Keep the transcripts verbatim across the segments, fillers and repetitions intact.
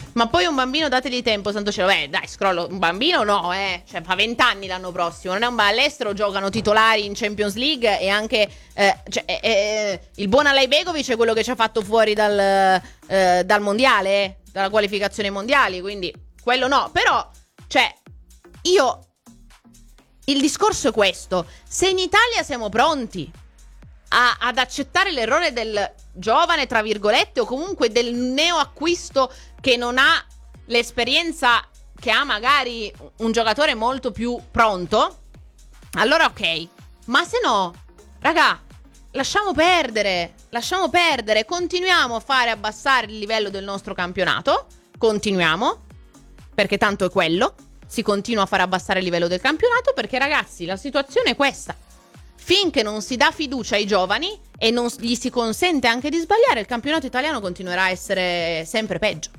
Ma poi un bambino dategli tempo, santo cielo. Beh, dai, scrollo. Un bambino no, eh. Cioè, fa vent'anni l'anno prossimo. Non è un all'estero, giocano titolari in Champions League. E anche eh, cioè, eh, eh, il buon Alajbegovic è quello che ci ha fatto fuori dal, eh, dal mondiale, eh, dalla qualificazione mondiali. Quindi quello no. Però, cioè, io il discorso è questo: se in Italia siamo pronti a, ad accettare l'errore del giovane, tra virgolette, o comunque del neoacquisto che non ha l'esperienza che ha magari un giocatore molto più pronto, allora ok. Ma se no, raga, lasciamo perdere, lasciamo perdere, continuiamo a fare abbassare il livello del nostro campionato, continuiamo, perché tanto è quello, si continua a fare abbassare il livello del campionato, perché ragazzi, la situazione è questa. Finché non si dà fiducia ai giovani e non gli si consente anche di sbagliare, il campionato italiano continuerà a essere sempre peggio.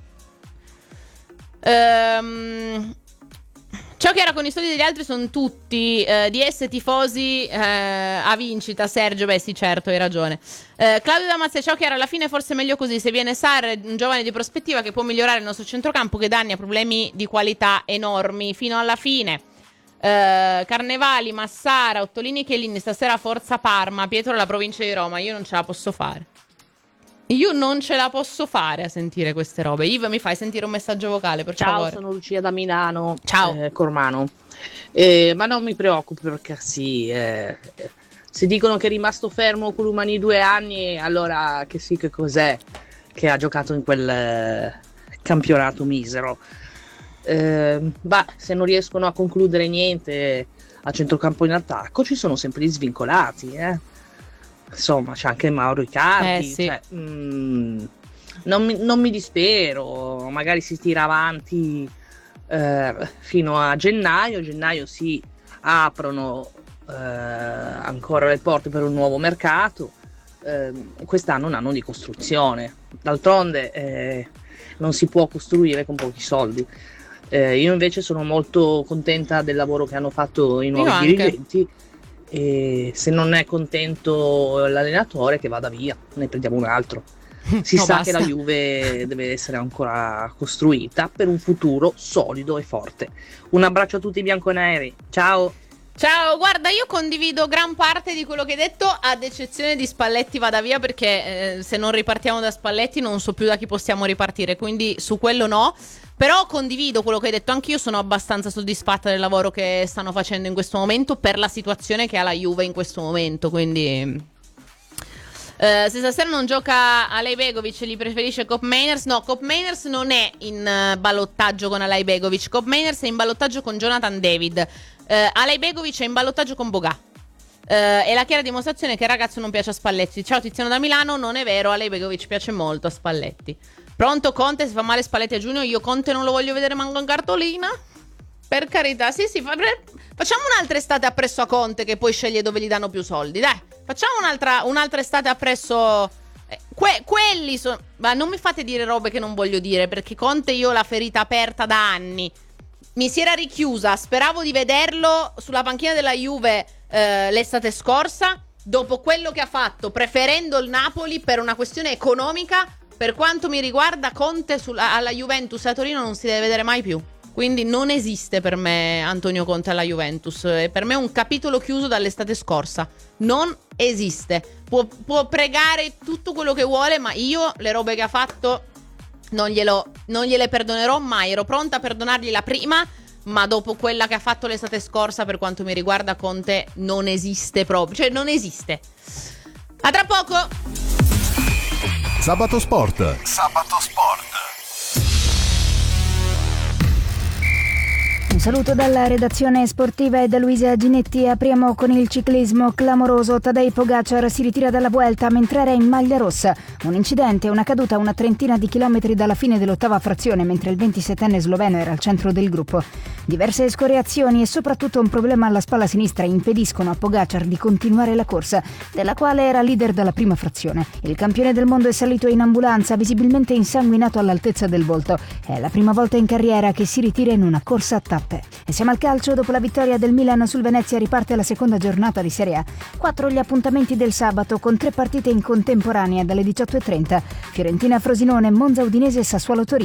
Ehm, ciò che era con i soldi degli altri sono tutti eh, di esse tifosi eh, a vincita. Sergio, beh sì, certo, hai ragione. eh, Claudio Damazia, ciao Chiara, alla fine forse è meglio così. Se viene Sarri, un giovane di prospettiva che può migliorare il nostro centrocampo, che Danni ha problemi di qualità enormi fino alla fine. Uh, Carnevali, Massara, Ottolini, Chiellini, stasera forza Parma, Pietro la provincia di Roma. Io non ce la posso fare. Io non ce la posso fare a sentire queste robe. Yves, mi fai sentire un messaggio vocale, per Ciao, favore? sono Lucia da Milano. Ciao. eh, Cormano. Eh, ma non mi preoccupi, perché sì, eh, se dicono che è rimasto fermo Columani due anni, allora che sì, che cos'è che ha giocato in quel eh, campionato misero. Eh, bah, se non riescono a concludere niente a centrocampo in attacco, ci sono sempre gli svincolati, eh. Insomma, c'è anche Mauro Icardi, eh, sì. cioè, mm, non, mi, non mi dispero, magari si tira avanti eh, fino a gennaio. Gennaio si aprono eh, ancora le porte per un nuovo mercato. Eh, quest'anno è un anno di costruzione, d'altronde eh, non si può costruire con pochi soldi. Eh, io invece sono molto contenta del lavoro che hanno fatto i nuovi dirigenti, e se non è contento l'allenatore, che vada via, ne prendiamo un altro. Si no, sa basta. che la Juve deve essere ancora costruita per un futuro solido e forte. Un abbraccio a tutti i bianconeri, ciao! Ciao, guarda, io condivido gran parte di quello che hai detto, ad eccezione di Spalletti vada via, perché eh, se non ripartiamo da Spalletti non so più da chi possiamo ripartire, quindi su quello no. Però condivido quello che hai detto, anch'io sono abbastanza soddisfatta del lavoro che stanno facendo in questo momento per la situazione che ha la Juve in questo momento, quindi... Uh, se stasera non gioca Alajbegovic, li preferisce Cop Mainers? No, Cop Mainers non è in uh, ballottaggio con Alajbegovic. Cop Mainers è in ballottaggio con Jonathan David. uh, Alajbegovic è in ballottaggio con Boga. uh, È la chiara dimostrazione che il ragazzo non piace a Spalletti. Ciao Tiziano da Milano, non è vero, Alajbegovic piace molto a Spalletti. Pronto Conte, si fa male Spalletti a giugno. Io Conte non lo voglio vedere manco in cartolina, per carità. Sì sì, fa... facciamo un'altra estate appresso a Conte, che poi sceglie dove gli danno più soldi. Dai, facciamo un'altra, un'altra estate appresso. eh, que- Quelli sono... Ma non mi fate dire robe che non voglio dire, perché Conte io ho la ferita aperta da anni. Mi si era richiusa, speravo di vederlo sulla panchina della Juve eh, l'estate scorsa. Dopo quello che ha fatto, preferendo il Napoli per una questione economica, per quanto mi riguarda Conte sulla, alla Juventus e a Torino non si deve vedere mai più. Quindi non esiste per me Antonio Conte alla Juventus. E per me è un capitolo chiuso dall'estate scorsa. Non esiste. Può, può pregare tutto quello che vuole, ma io le robe che ha fatto non, glielo, non gliele perdonerò mai. Ero pronta a perdonargli la prima, ma dopo quella che ha fatto l'estate scorsa, per quanto mi riguarda, Conte non esiste proprio. Cioè non esiste. A tra poco. Sabato Sport. Sabato Sport. Un saluto dalla redazione sportiva e da Luisa Ginetti. Apriamo con il ciclismo clamoroso. Tadej Pogacar si ritira dalla Vuelta mentre era in maglia rossa. Un incidente, una caduta a una trentina di chilometri dalla fine dell'ottava frazione, mentre il ventisettenne sloveno era al centro del gruppo. Diverse escoriazioni e soprattutto un problema alla spalla sinistra impediscono a Pogacar di continuare la corsa, della quale era leader dalla prima frazione. Il campione del mondo è salito in ambulanza, visibilmente insanguinato all'altezza del volto. È la prima volta in carriera che si ritira in una corsa a tappe. E siamo al calcio. Dopo la vittoria del Milan sul Venezia riparte la seconda giornata di Serie A. Quattro gli appuntamenti del sabato, con tre partite in contemporanea dalle diciotto e trenta. Fiorentina Frosinone, Monza Udinese e Sassuolo Torino.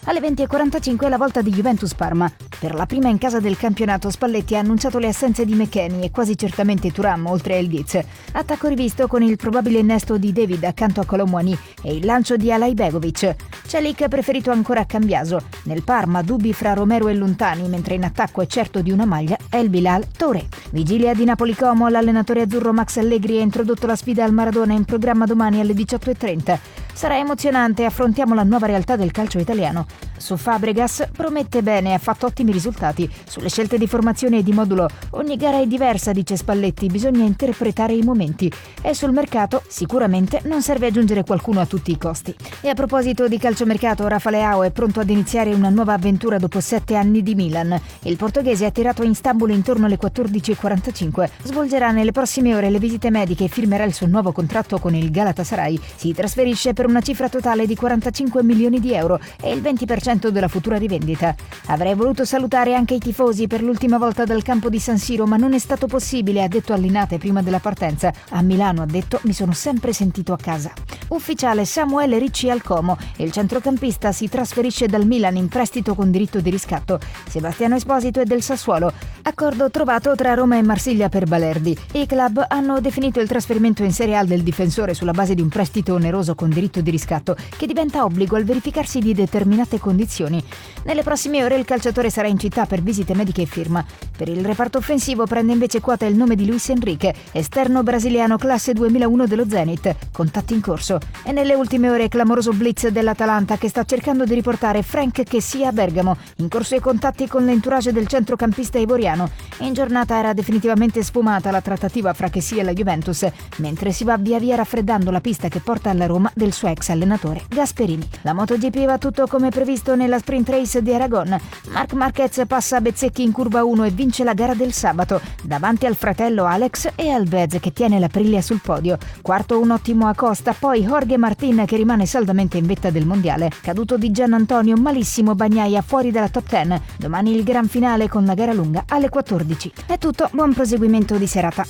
Alle venti e quarantacinque la volta di Juventus-Parma. Per la prima in casa del campionato Spalletti ha annunciato le assenze di McKennie e quasi certamente Thuram oltre a Ildiz. Attacco rivisto con il probabile innesto di David accanto a Colomwani e il lancio di Alai Begovic. Celik ha preferito ancora Cambiaso. Nel Parma dubbi fra Romero e Lontani, mentre in attacco è certo di una maglia El Bilal Touré. Vigilia di Napoli Como, l'allenatore azzurro Max Allegri ha introdotto la sfida al Maradona in programma domani alle diciotto e trenta. Sarà emozionante, affrontiamo la nuova realtà del calcio italiano. Su Fabregas promette bene, ha fatto ottimi risultati. Sulle scelte di formazione e di modulo, ogni gara è diversa, dice Spalletti, bisogna interpretare i momenti. E sul mercato, sicuramente non serve aggiungere qualcuno a tutti i costi. E a proposito di calciomercato, Rafa Leao è pronto ad iniziare una nuova avventura dopo sette anni di Milan. Il portoghese è attirato in Istanbul intorno alle quattordici e quarantacinque. Svolgerà nelle prossime ore le visite mediche e firmerà il suo nuovo contratto con il Galatasaray. Si trasferisce per una cifra totale di quarantacinque milioni di euro e il venti per cento della futura rivendita. Avrei voluto salutare anche i tifosi per l'ultima volta dal campo di San Siro, ma non è stato possibile, ha detto Allinate prima della partenza. A Milano, ha detto, mi sono sempre sentito a casa. Ufficiale Samuele Ricci al Como. Il centrocampista si trasferisce dal Milan in prestito con diritto di riscatto. Sebastiano Esposito è del Sassuolo. Accordo trovato tra Roma e Marsiglia per Balerdi. I club hanno definito il trasferimento in Serie A del difensore sulla base di un prestito oneroso con diritto di riscatto che diventa obbligo al verificarsi di determinate condizioni. Nelle prossime ore il calciatore sarà in città per visite mediche e firma. Per il reparto offensivo prende invece quota il nome di Luis Enrique, esterno brasiliano classe duemilauno dello Zenit. Contatti in corso. E nelle ultime ore clamoroso blitz dell'Atalanta che sta cercando di riportare Frank Kessie a Bergamo. In corso i contatti con l'entourage del centrocampista ivoriano. In giornata era definitivamente sfumata la trattativa fra Kessie e la Juventus, mentre si va via via raffreddando la pista che porta alla Roma del suo ex allenatore Gasperini. La MotoGP va tutto come previsto nella sprint race di Aragon. Marc Marquez passa a Bezzecchi in curva uno e vince la gara del sabato, davanti al fratello Alex e al Bez che tiene la Aprilia sul podio. Quarto un ottimo Acosta, poi Jorge Martin che rimane saldamente in vetta del mondiale. Caduto di Gian Antonio, malissimo Bagnaia fuori dalla top dieci. Domani il gran finale con la gara lunga alle quattordici. È tutto, buon proseguimento di serata.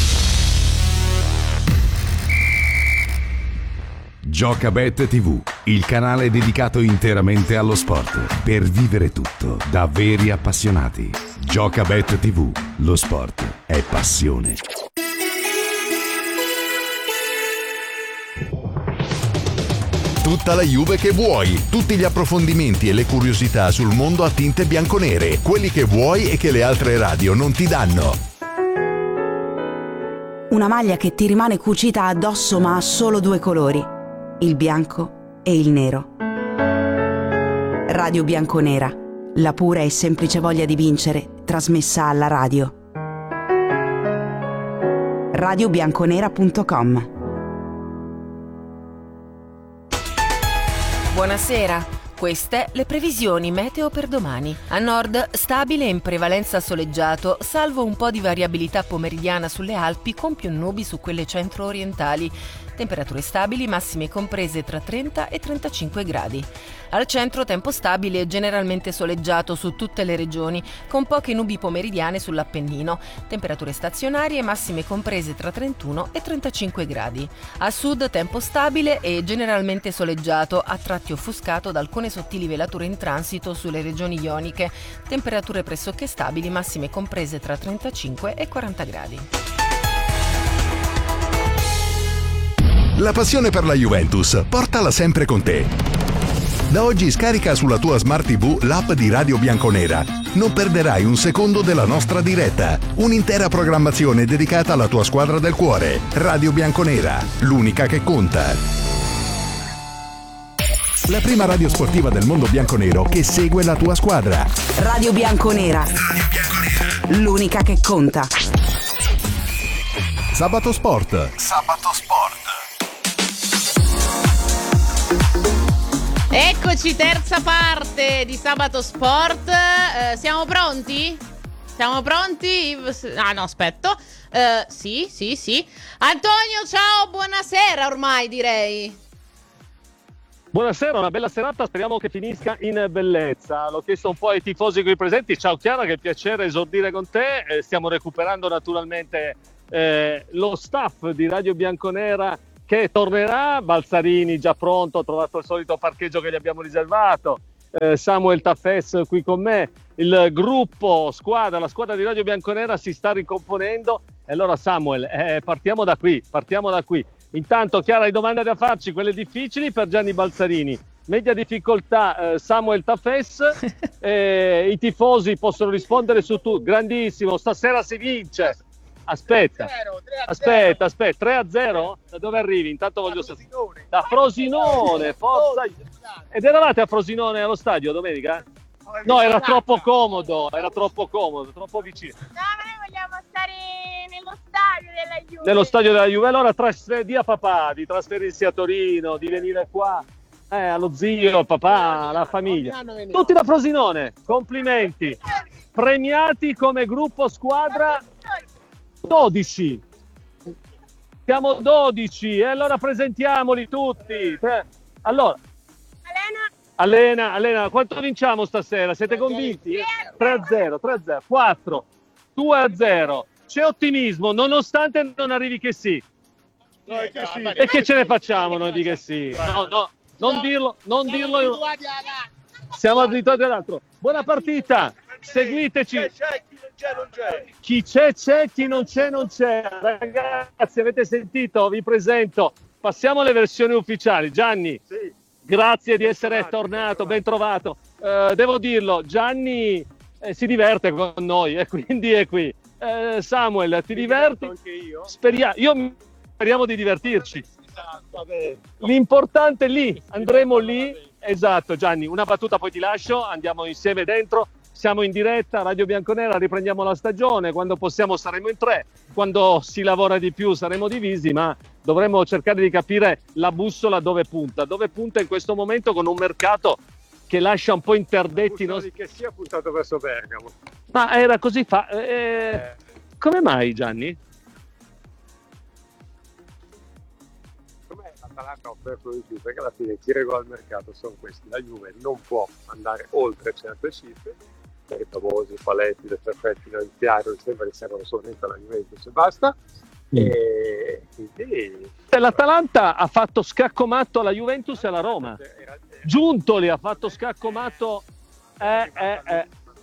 Giocabet tivù, il canale dedicato interamente allo sport, per vivere tutto da veri appassionati. Giocabet tivù, lo sport è passione. Tutta la Juve che vuoi, tutti gli approfondimenti e le curiosità sul mondo a tinte bianconere, quelli che vuoi e che le altre radio non ti danno. Una maglia che ti rimane cucita addosso ma ha solo due colori, il bianco e il nero. Radio Bianconera, la pura e semplice voglia di vincere, trasmessa alla radio. radio bianconera punto com. Buonasera, queste le previsioni meteo per domani. A nord stabile in prevalenza soleggiato, salvo un po' di variabilità pomeridiana sulle Alpi con più nubi su quelle centro-orientali. Temperature stabili, massime comprese tra trenta e trentacinque gradi. Al centro tempo stabile e generalmente soleggiato su tutte le regioni, con poche nubi pomeridiane sull'Appennino. Temperature stazionarie, massime comprese tra trentuno e trentacinque gradi. A sud tempo stabile e generalmente soleggiato, a tratti offuscato da alcune sottili velature in transito sulle regioni ioniche. Temperature pressoché stabili, massime comprese tra trentacinque e quaranta gradi. La passione per la Juventus, portala sempre con te. Da oggi scarica sulla tua Smart tivù l'app di Radio Bianconera. Non perderai un secondo della nostra diretta. Un'intera programmazione dedicata alla tua squadra del cuore. Radio Bianconera, l'unica che conta. La prima radio sportiva del mondo bianconero che segue la tua squadra. Radio Bianconera, l'unica che conta. Sabato Sport. Sabato Sport. Eccoci, terza parte di Sabato Sport. Eh, siamo pronti? Siamo pronti? Ah no, aspetto. Eh, sì, sì, sì. Antonio, ciao, buonasera ormai direi. Buonasera, una bella serata, speriamo che finisca in bellezza. L'ho chiesto un po' ai tifosi qui presenti. Ciao Chiara, che piacere esordire con te. Eh, stiamo recuperando naturalmente eh, lo staff di Radio Bianconera che tornerà. Balzarini già pronto, ho trovato il solito parcheggio che gli abbiamo riservato. eh, Samuel Taffes qui con me. Il gruppo squadra, la squadra di Radio Bianconera si sta ricomponendo. E allora Samuel, eh, partiamo da qui, partiamo da qui. Intanto Chiara, hai domande da farci, quelle difficili per Gianni Balzarini. Media difficoltà eh, Samuel Taffes, eh, i tifosi possono rispondere su tutto. Grandissimo, stasera si vince. Aspetta, aspetta, aspetta, tre a zero? Da dove arrivi? Intanto voglio sapere. Da Frosinone, forza. Ed eravate a Frosinone allo stadio domenica? No, era troppo comodo, era troppo comodo, troppo vicino. No, ma noi vogliamo stare nello stadio della Juve. Nello stadio della Juve, allora trasfer- di a papà di trasferirsi a Torino, di venire qua, eh, allo zio, al papà, alla famiglia. Tutti da Frosinone, complimenti. Premiati come gruppo squadra dodici. Siamo dodici e allora presentiamoli tutti. Allora, Alena, Alena, quanto vinciamo stasera? Siete convinti? tre a zero, tre a zero, quattro, due a zero. C'è ottimismo, nonostante non arrivi che sì. E che ce ne facciamo noi di che sì? No, no, non dirlo, non dirlo. Siamo abituati ad altro. Buona partita, seguiteci. Chi c'è c'è, chi non c'è non c'è. Ragazzi, avete sentito? Vi presento. Passiamo alle versioni ufficiali. Gianni. Sì. Grazie di essere tornato, ben trovato. Uh, devo dirlo, Gianni eh, si diverte con noi e quindi è qui. Uh, Samuel, ti diverti? Anche io. Speria- io speriamo di divertirci. L'importante è lì, andremo lì. Esatto, Gianni, una battuta poi ti lascio, andiamo insieme dentro. Siamo in diretta, Radio Bianconera, riprendiamo la stagione. Quando possiamo saremo in tre, quando si lavora di più saremo divisi, ma dovremmo cercare di capire la bussola dove punta. Dove punta in questo momento con un mercato che lascia un po' interdetti. La bussola di che sia puntato verso Bergamo. Ma era così fa... Eh, eh. Come mai, Gianni? Come l'Atalanta ha offerto di più, perché alla fine chi regola il mercato sono questi. La Juve non può andare oltre certe cifre, i famosi paletti, le perfetti finanziari, sembra che servono solamente alla Juventus e basta. Mm. E quindi... L'Atalanta ha fatto scacco matto alla Juventus e alla Roma. Giuntoli ha fatto scacco matto. Eh, eh, eh.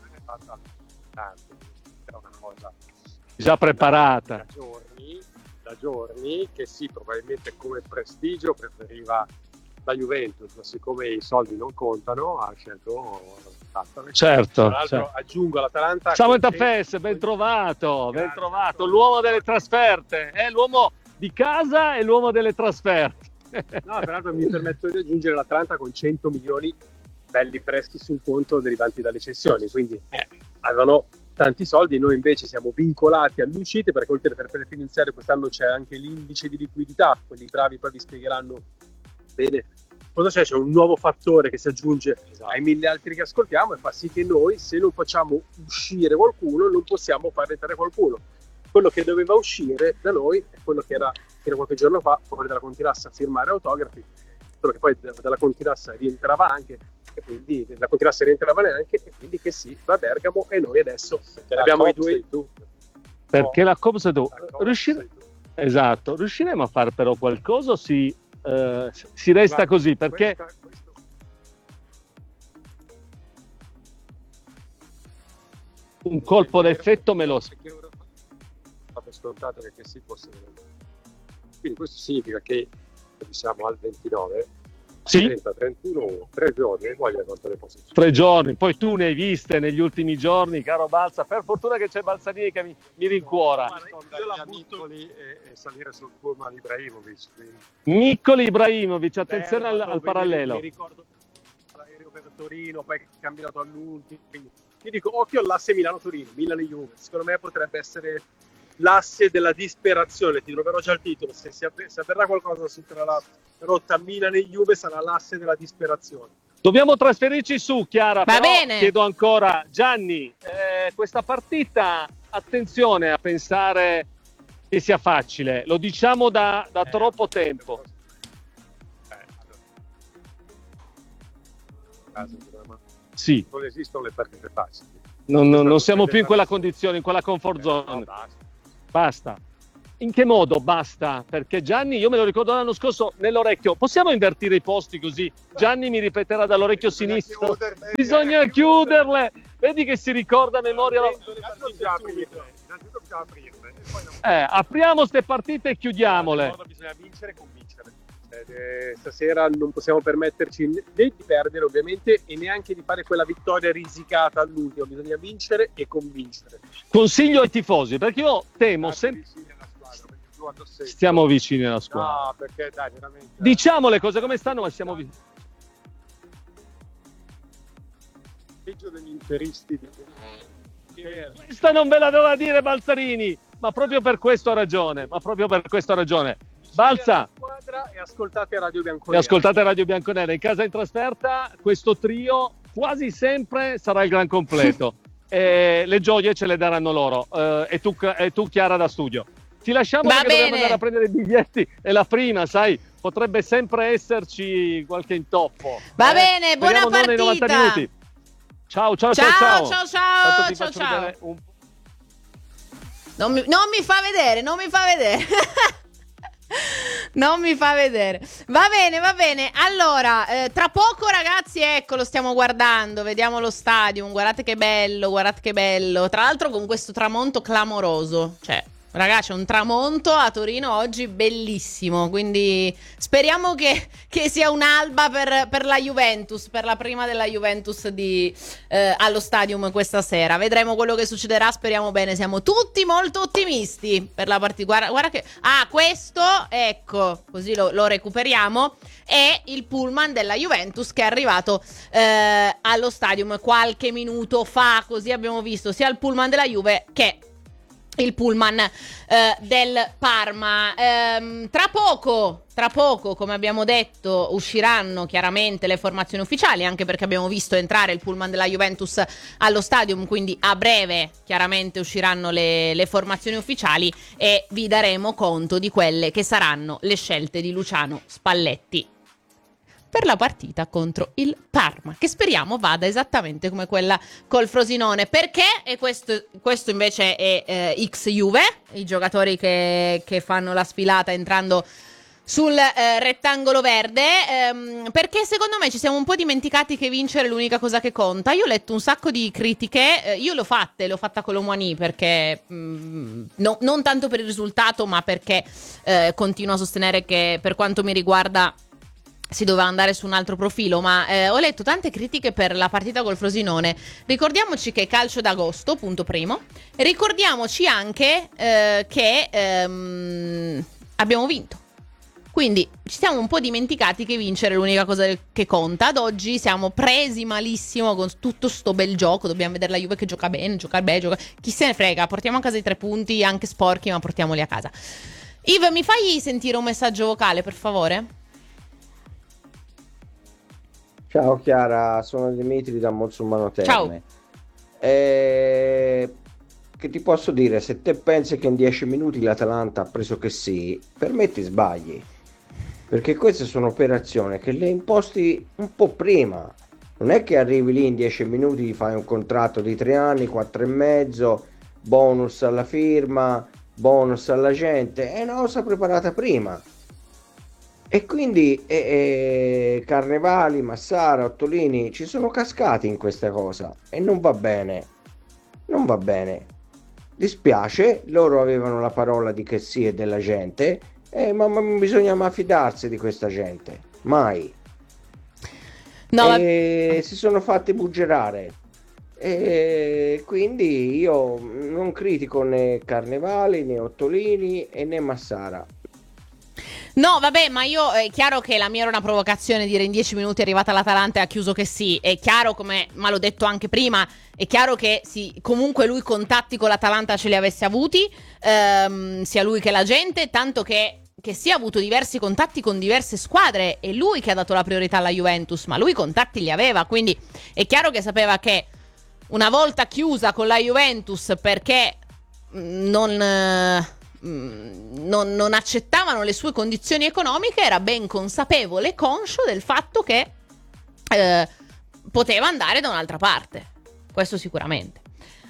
Una cosa già preparata. Da giorni, da giorni che sì, probabilmente come prestigio preferiva la Juventus, ma siccome i soldi non contano ha scelto l'Atalanta. Certo, tra l'altro certo. Aggiungo l'Atalanta. Samuel Taffes, ben trovato, ben trovato, l'uomo delle trasferte, è l'uomo di casa e l'uomo delle trasferte. No, peraltro mi permetto di aggiungere l'Atalanta con cento milioni belli freschi sul conto derivanti dalle cessioni, quindi eh, avevano tanti soldi, noi invece siamo vincolati alle uscite perché oltre per le finanziarie quest'anno c'è anche l'indice di liquidità, quelli bravi poi vi spiegheranno bene cosa c'è, c'è un nuovo fattore che si aggiunge esatto. ai mille altri che ascoltiamo e fa sì che noi se non facciamo uscire qualcuno non possiamo far entrare qualcuno. Quello che doveva uscire da noi è quello che era fino a qualche giorno fa fuori dalla Contirassa a firmare autografi, quello che poi dalla Contirassa rientrava anche e quindi la Contirassa rientrava neanche e quindi che sì, va a Bergamo e noi adesso perché abbiamo i due tu. Perché la Copsa tu Riuscire... esatto, riusciremo a fare però qualcosa o si, uh, si resta Guarda, così perché questa, questo... un colpo d'effetto me lo fatto scontato che si fosse quindi questo significa che siamo al ventinove sì. trenta trentuno tre giorni voglio quanto ne posso tre giorni poi tu ne hai viste negli ultimi giorni caro Balza, per fortuna che c'è Balzani che mi, mi rincuora. Io la butto lì e, e salire sul pullman Ibrahimovic quindi. Niccoli Ibrahimovic, attenzione Beh, al, al parallelo mi ricordo l'aereo per Torino poi cambiato all'ultimo quindi io dico occhio all'asse Milano-Torino, Milano e Juve secondo me potrebbe essere l'asse della disperazione, ti troverò già il titolo, se, si avver- se avverrà qualcosa su tra la rotta Milan e Juve sarà l'asse della disperazione. Dobbiamo trasferirci su Chiara, Va però bene. chiedo ancora Gianni, eh, questa partita attenzione a pensare che sia facile, lo diciamo da, da eh, troppo tempo. Eh, allora. Sì. Non esistono le partite facili. Non, non, non siamo più in quella condizione, in quella comfort zone. No, basta. Basta. in che modo basta? Perché Gianni, io me lo ricordo l'anno scorso nell'orecchio, possiamo invertire i posti così? Gianni mi ripeterà dall'orecchio Bisogna sinistro, chiuderle. Bisogna chiuderle, vedi che si ricorda a memoria. La... Eh, apriamo ste partite e chiudiamole. Bisogna vincere e convincere. Eh, stasera non possiamo permetterci né di perdere ovviamente e neanche di fare quella vittoria risicata all'ultimo, bisogna vincere e convincere. Consiglio ai tifosi, perché io temo sempre stiamo vicini alla squadra. No, perché dai, veramente. Diciamo le cose come stanno, ma siamo vicini. Peggio degli interisti. Questa non ve la doveva dire Balzarini, ma proprio per questo ha ragione, ma proprio per questo ha ragione. Balza e ascoltate Radio Bianconera. E ascoltate Radio Bianconera. In casa in trasferta questo trio quasi sempre sarà il gran completo. E le gioie ce le daranno loro. Uh, e, tu, e tu Chiara da studio. Ti lasciamo Va perché bene. dobbiamo andare a prendere i biglietti. È la prima, sai, potrebbe sempre esserci qualche intoppo. Va eh? bene, buona Speriamo non nei novanta partita. minuti. Ciao, ciao, ciao, Ciao, ciao. ciao, ciao, Tanto ti ciao, faccio ciao. vedere un... Non mi, non mi fa vedere, non mi fa vedere. Non mi fa vedere. Va bene, va bene. Allora, eh, tra poco ragazzi, ecco, lo stiamo guardando. Vediamo lo stadium. Guardate che bello, guardate che bello. Tra l'altro con questo tramonto clamoroso. Cioè, ragazzi, c'è un tramonto a Torino oggi bellissimo. Quindi speriamo che, che sia un'alba per, per la Juventus, per la prima della Juventus di, eh, allo stadium questa sera. Vedremo quello che succederà, speriamo bene. Siamo tutti molto ottimisti per la partita. Guarda, guarda che... Ah, questo, ecco, così lo, lo recuperiamo. È il pullman della Juventus che è arrivato eh, allo stadium qualche minuto fa. Così abbiamo visto sia il pullman della Juve che il pullman eh, del Parma. Ehm, tra poco, tra poco, come abbiamo detto, usciranno chiaramente le formazioni ufficiali, anche perché abbiamo visto entrare il pullman della Juventus allo stadium, quindi a breve chiaramente usciranno le, le formazioni ufficiali e vi daremo conto di quelle che saranno le scelte di Luciano Spalletti per la partita contro il Parma, che speriamo vada esattamente come quella col Frosinone. Perché? E questo, questo invece è eh, X Juve, i giocatori che, che fanno la sfilata entrando sul eh, rettangolo verde, ehm, perché secondo me ci siamo un po' dimenticati che vincere è l'unica cosa che conta. Io ho letto un sacco di critiche, eh, io l'ho fatte, l'ho fatta con l'Omani perché mh, no, non tanto per il risultato, ma perché eh, continuo a sostenere che per quanto mi riguarda si doveva andare su un altro profilo, ma eh, ho letto tante critiche per la partita col Frosinone. Ricordiamoci che è calcio d'agosto, punto primo. Ricordiamoci anche eh, che ehm, abbiamo vinto. Quindi ci siamo un po' dimenticati che vincere è l'unica cosa che conta. Ad oggi siamo presi malissimo con tutto sto bel gioco. Dobbiamo vedere la Juve che gioca bene, gioca bene, gioca... Chi se ne frega, portiamo a casa i tre punti, anche sporchi, ma portiamoli a casa. Yves, mi fai sentire un messaggio vocale, per favore? Ciao Chiara, sono Dimitri da Monsummano Terme. Ciao. Eh, che ti posso dire? Se te pensi che in dieci minuti l'Atalanta ha preso che sì, per me ti sbagli. Perché queste sono operazioni che le imposti un po' prima. Non è che arrivi lì in dieci minuti, fai un contratto di tre anni, quattro e mezzo, bonus alla firma, bonus alla gente. È una cosa preparata prima. E quindi eh, eh, Carnevali, Massara, Ottolini ci sono cascati in questa cosa e non va bene, non va bene, dispiace, loro avevano la parola di che sì e della gente, eh, ma, ma non bisogna mai fidarsi di questa gente, mai. No, e ma... si sono fatti buggerare e quindi io non critico né Carnevali né Ottolini e né Massara. No, vabbè, ma io è chiaro che la mia era una provocazione, dire in dieci minuti è arrivata l'Atalanta e ha chiuso che sì. È chiaro, come ma l'ho detto anche prima, è chiaro che sì, comunque lui contatti con l'Atalanta ce li avesse avuti, ehm, sia lui che la gente, tanto che che sia ha avuto diversi contatti con diverse squadre, è lui che ha dato la priorità alla Juventus, ma lui contatti li aveva, quindi è chiaro che sapeva che una volta chiusa con la Juventus perché non... Eh, Non, non accettavano le sue condizioni economiche, era ben consapevole e conscio del fatto che eh, poteva andare da un'altra parte, questo sicuramente.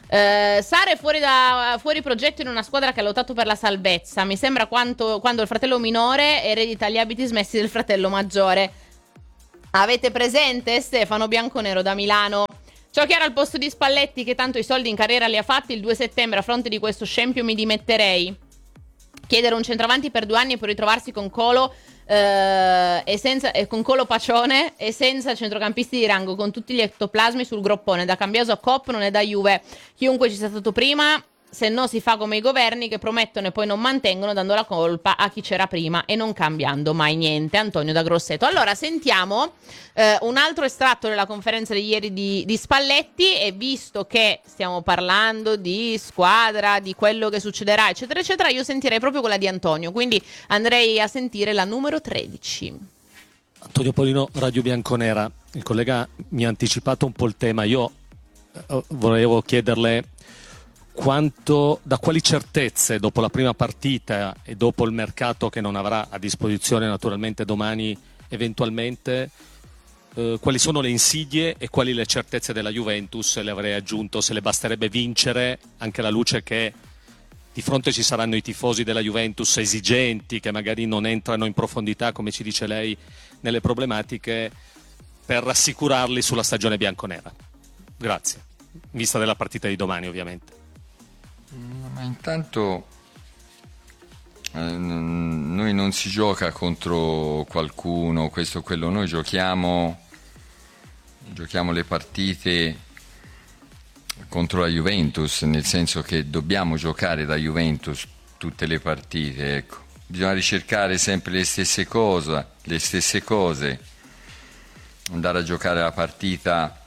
Uh, Sara è fuori, da, fuori progetto in una squadra che ha lottato per la salvezza. Mi sembra quanto, quando il fratello minore eredita gli abiti smessi del fratello maggiore. Avete presente Stefano Bianconero da Milano? Ciò chiaro al posto di Spalletti, che tanto i soldi in carriera li ha fatti. Il due settembre a fronte di questo scempio mi dimetterei. Chiedere un centravanti per due anni e poi ritrovarsi con Colo eh, e senza, e con Colo Pacione e senza centrocampisti di rango, con tutti gli ectoplasmi sul groppone. Da Cambiaso a Coop non è da Juve. Chiunque ci sia stato prima, se no si fa come i governi che promettono e poi non mantengono, dando la colpa a chi c'era prima e non cambiando mai niente. Antonio da Grosseto. Allora sentiamo eh, un altro estratto della conferenza di ieri di, di Spalletti, e visto che stiamo parlando di squadra, di quello che succederà eccetera eccetera, io sentirei proprio quella di Antonio, quindi andrei a sentire la numero tredici. Antonio Polino, Radio Bianconera. Il collega mi ha anticipato un po' il tema. Io eh, volevo chiederle quanto, da quali certezze dopo la prima partita e dopo il mercato che non avrà a disposizione naturalmente domani eventualmente, eh, quali sono le insidie e quali le certezze della Juventus, le avrei aggiunto, se le basterebbe vincere, anche alla luce che di fronte ci saranno i tifosi della Juventus esigenti, che magari non entrano in profondità, come ci dice lei, nelle problematiche, per rassicurarli sulla stagione bianconera. Grazie, in vista della partita di domani ovviamente. Ma intanto eh, noi non si gioca contro qualcuno, questo o quello, noi giochiamo giochiamo le partite contro la Juventus, nel senso che dobbiamo giocare da Juventus tutte le partite, ecco. Bisogna ricercare sempre le stesse cose, le stesse cose, andare a giocare la partita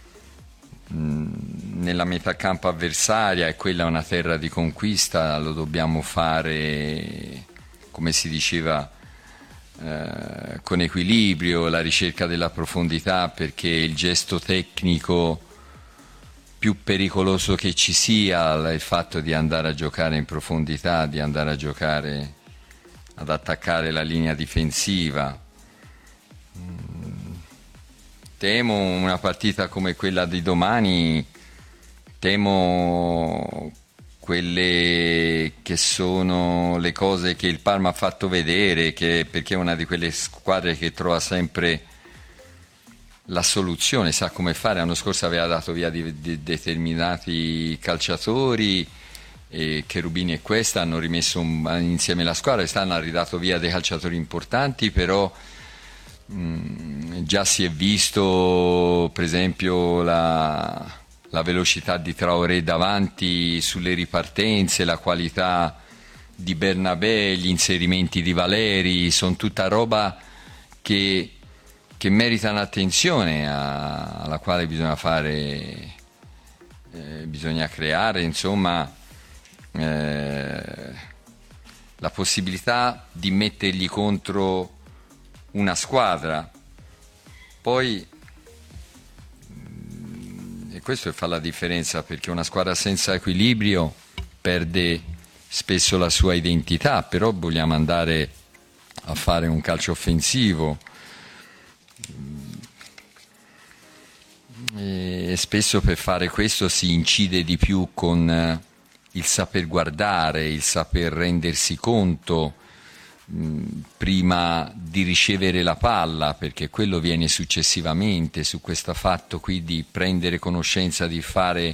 nella metà campo avversaria, e quella è una terra di conquista, lo dobbiamo fare, come si diceva, eh, con equilibrio, la ricerca della profondità, perché il gesto tecnico più pericoloso che ci sia è il fatto di andare a giocare in profondità, di andare a giocare ad attaccare la linea difensiva. Temo una partita come quella di domani, temo quelle che sono le cose che il Parma ha fatto vedere, che, perché è una di quelle squadre che trova sempre la soluzione, sa come fare. L'anno scorso aveva dato via di, di determinati calciatori, e Cherubini e Questa hanno rimesso un, insieme la squadra, e stanno hanno ridato via dei calciatori importanti, però già si è visto per esempio la, la velocità di Traoré davanti sulle ripartenze, la qualità di Bernabé, gli inserimenti di Valeri, sono tutta roba che, che meritano attenzione, a, alla quale bisogna fare, eh, bisogna creare, insomma, eh, la possibilità di mettergli contro una squadra. Poi, e questo fa la differenza, perché una squadra senza equilibrio perde spesso la sua identità, però vogliamo andare a fare un calcio offensivo, e spesso per fare questo si incide di più con il saper guardare, il saper rendersi conto prima di ricevere la palla, perché quello viene successivamente. Su questo fatto qui di prendere conoscenza, di fare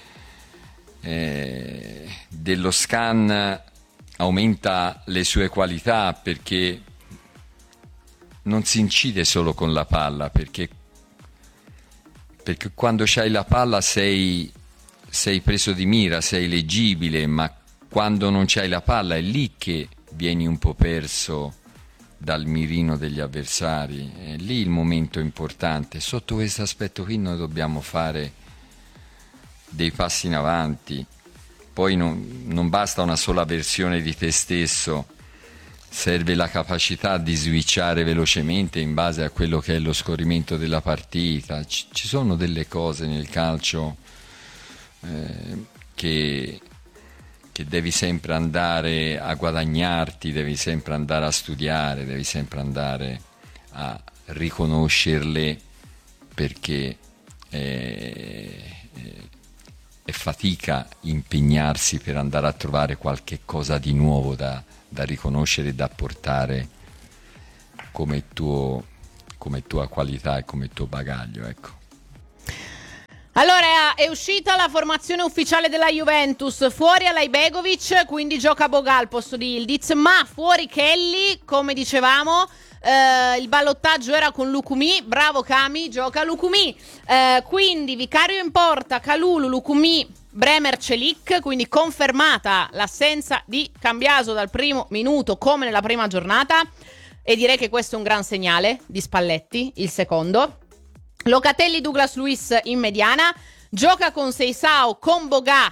eh, dello scan, aumenta le sue qualità, perché non si incide solo con la palla, perché, perché quando c'hai la palla sei, sei preso di mira, sei leggibile, ma quando non c'hai la palla è lì che vieni un po' perso dal mirino degli avversari. È lì il momento importante. Sotto questo aspetto qui noi dobbiamo fare dei passi in avanti. Poi non, non basta una sola versione di te stesso, serve la capacità di switchare velocemente in base a quello che è lo scorrimento della partita. Ci, ci sono delle cose nel calcio eh, che che devi sempre andare a guadagnarti, devi sempre andare a studiare, devi sempre andare a riconoscerle, perché è, è, fatica impegnarsi per andare a trovare qualche cosa di nuovo da, da riconoscere e da portare come tuo, come tua qualità e come tuo bagaglio, ecco. Allora, è uscita la formazione ufficiale della Juventus. Fuori Alajbegovic, quindi gioca Boga al posto di Ildiz, ma fuori Kelly, come dicevamo. Uh, il ballottaggio era con Lukumi, bravo Cami, gioca Lukumi. Uh, quindi vicario in porta, Kalulu, Lukumi, Bremer, Celik, quindi confermata l'assenza di Cambiaso dal primo minuto come nella prima giornata, e direi che questo è un gran segnale di Spalletti, il secondo. Locatelli, Douglas Luiz in mediana, gioca con Seisao, con Boga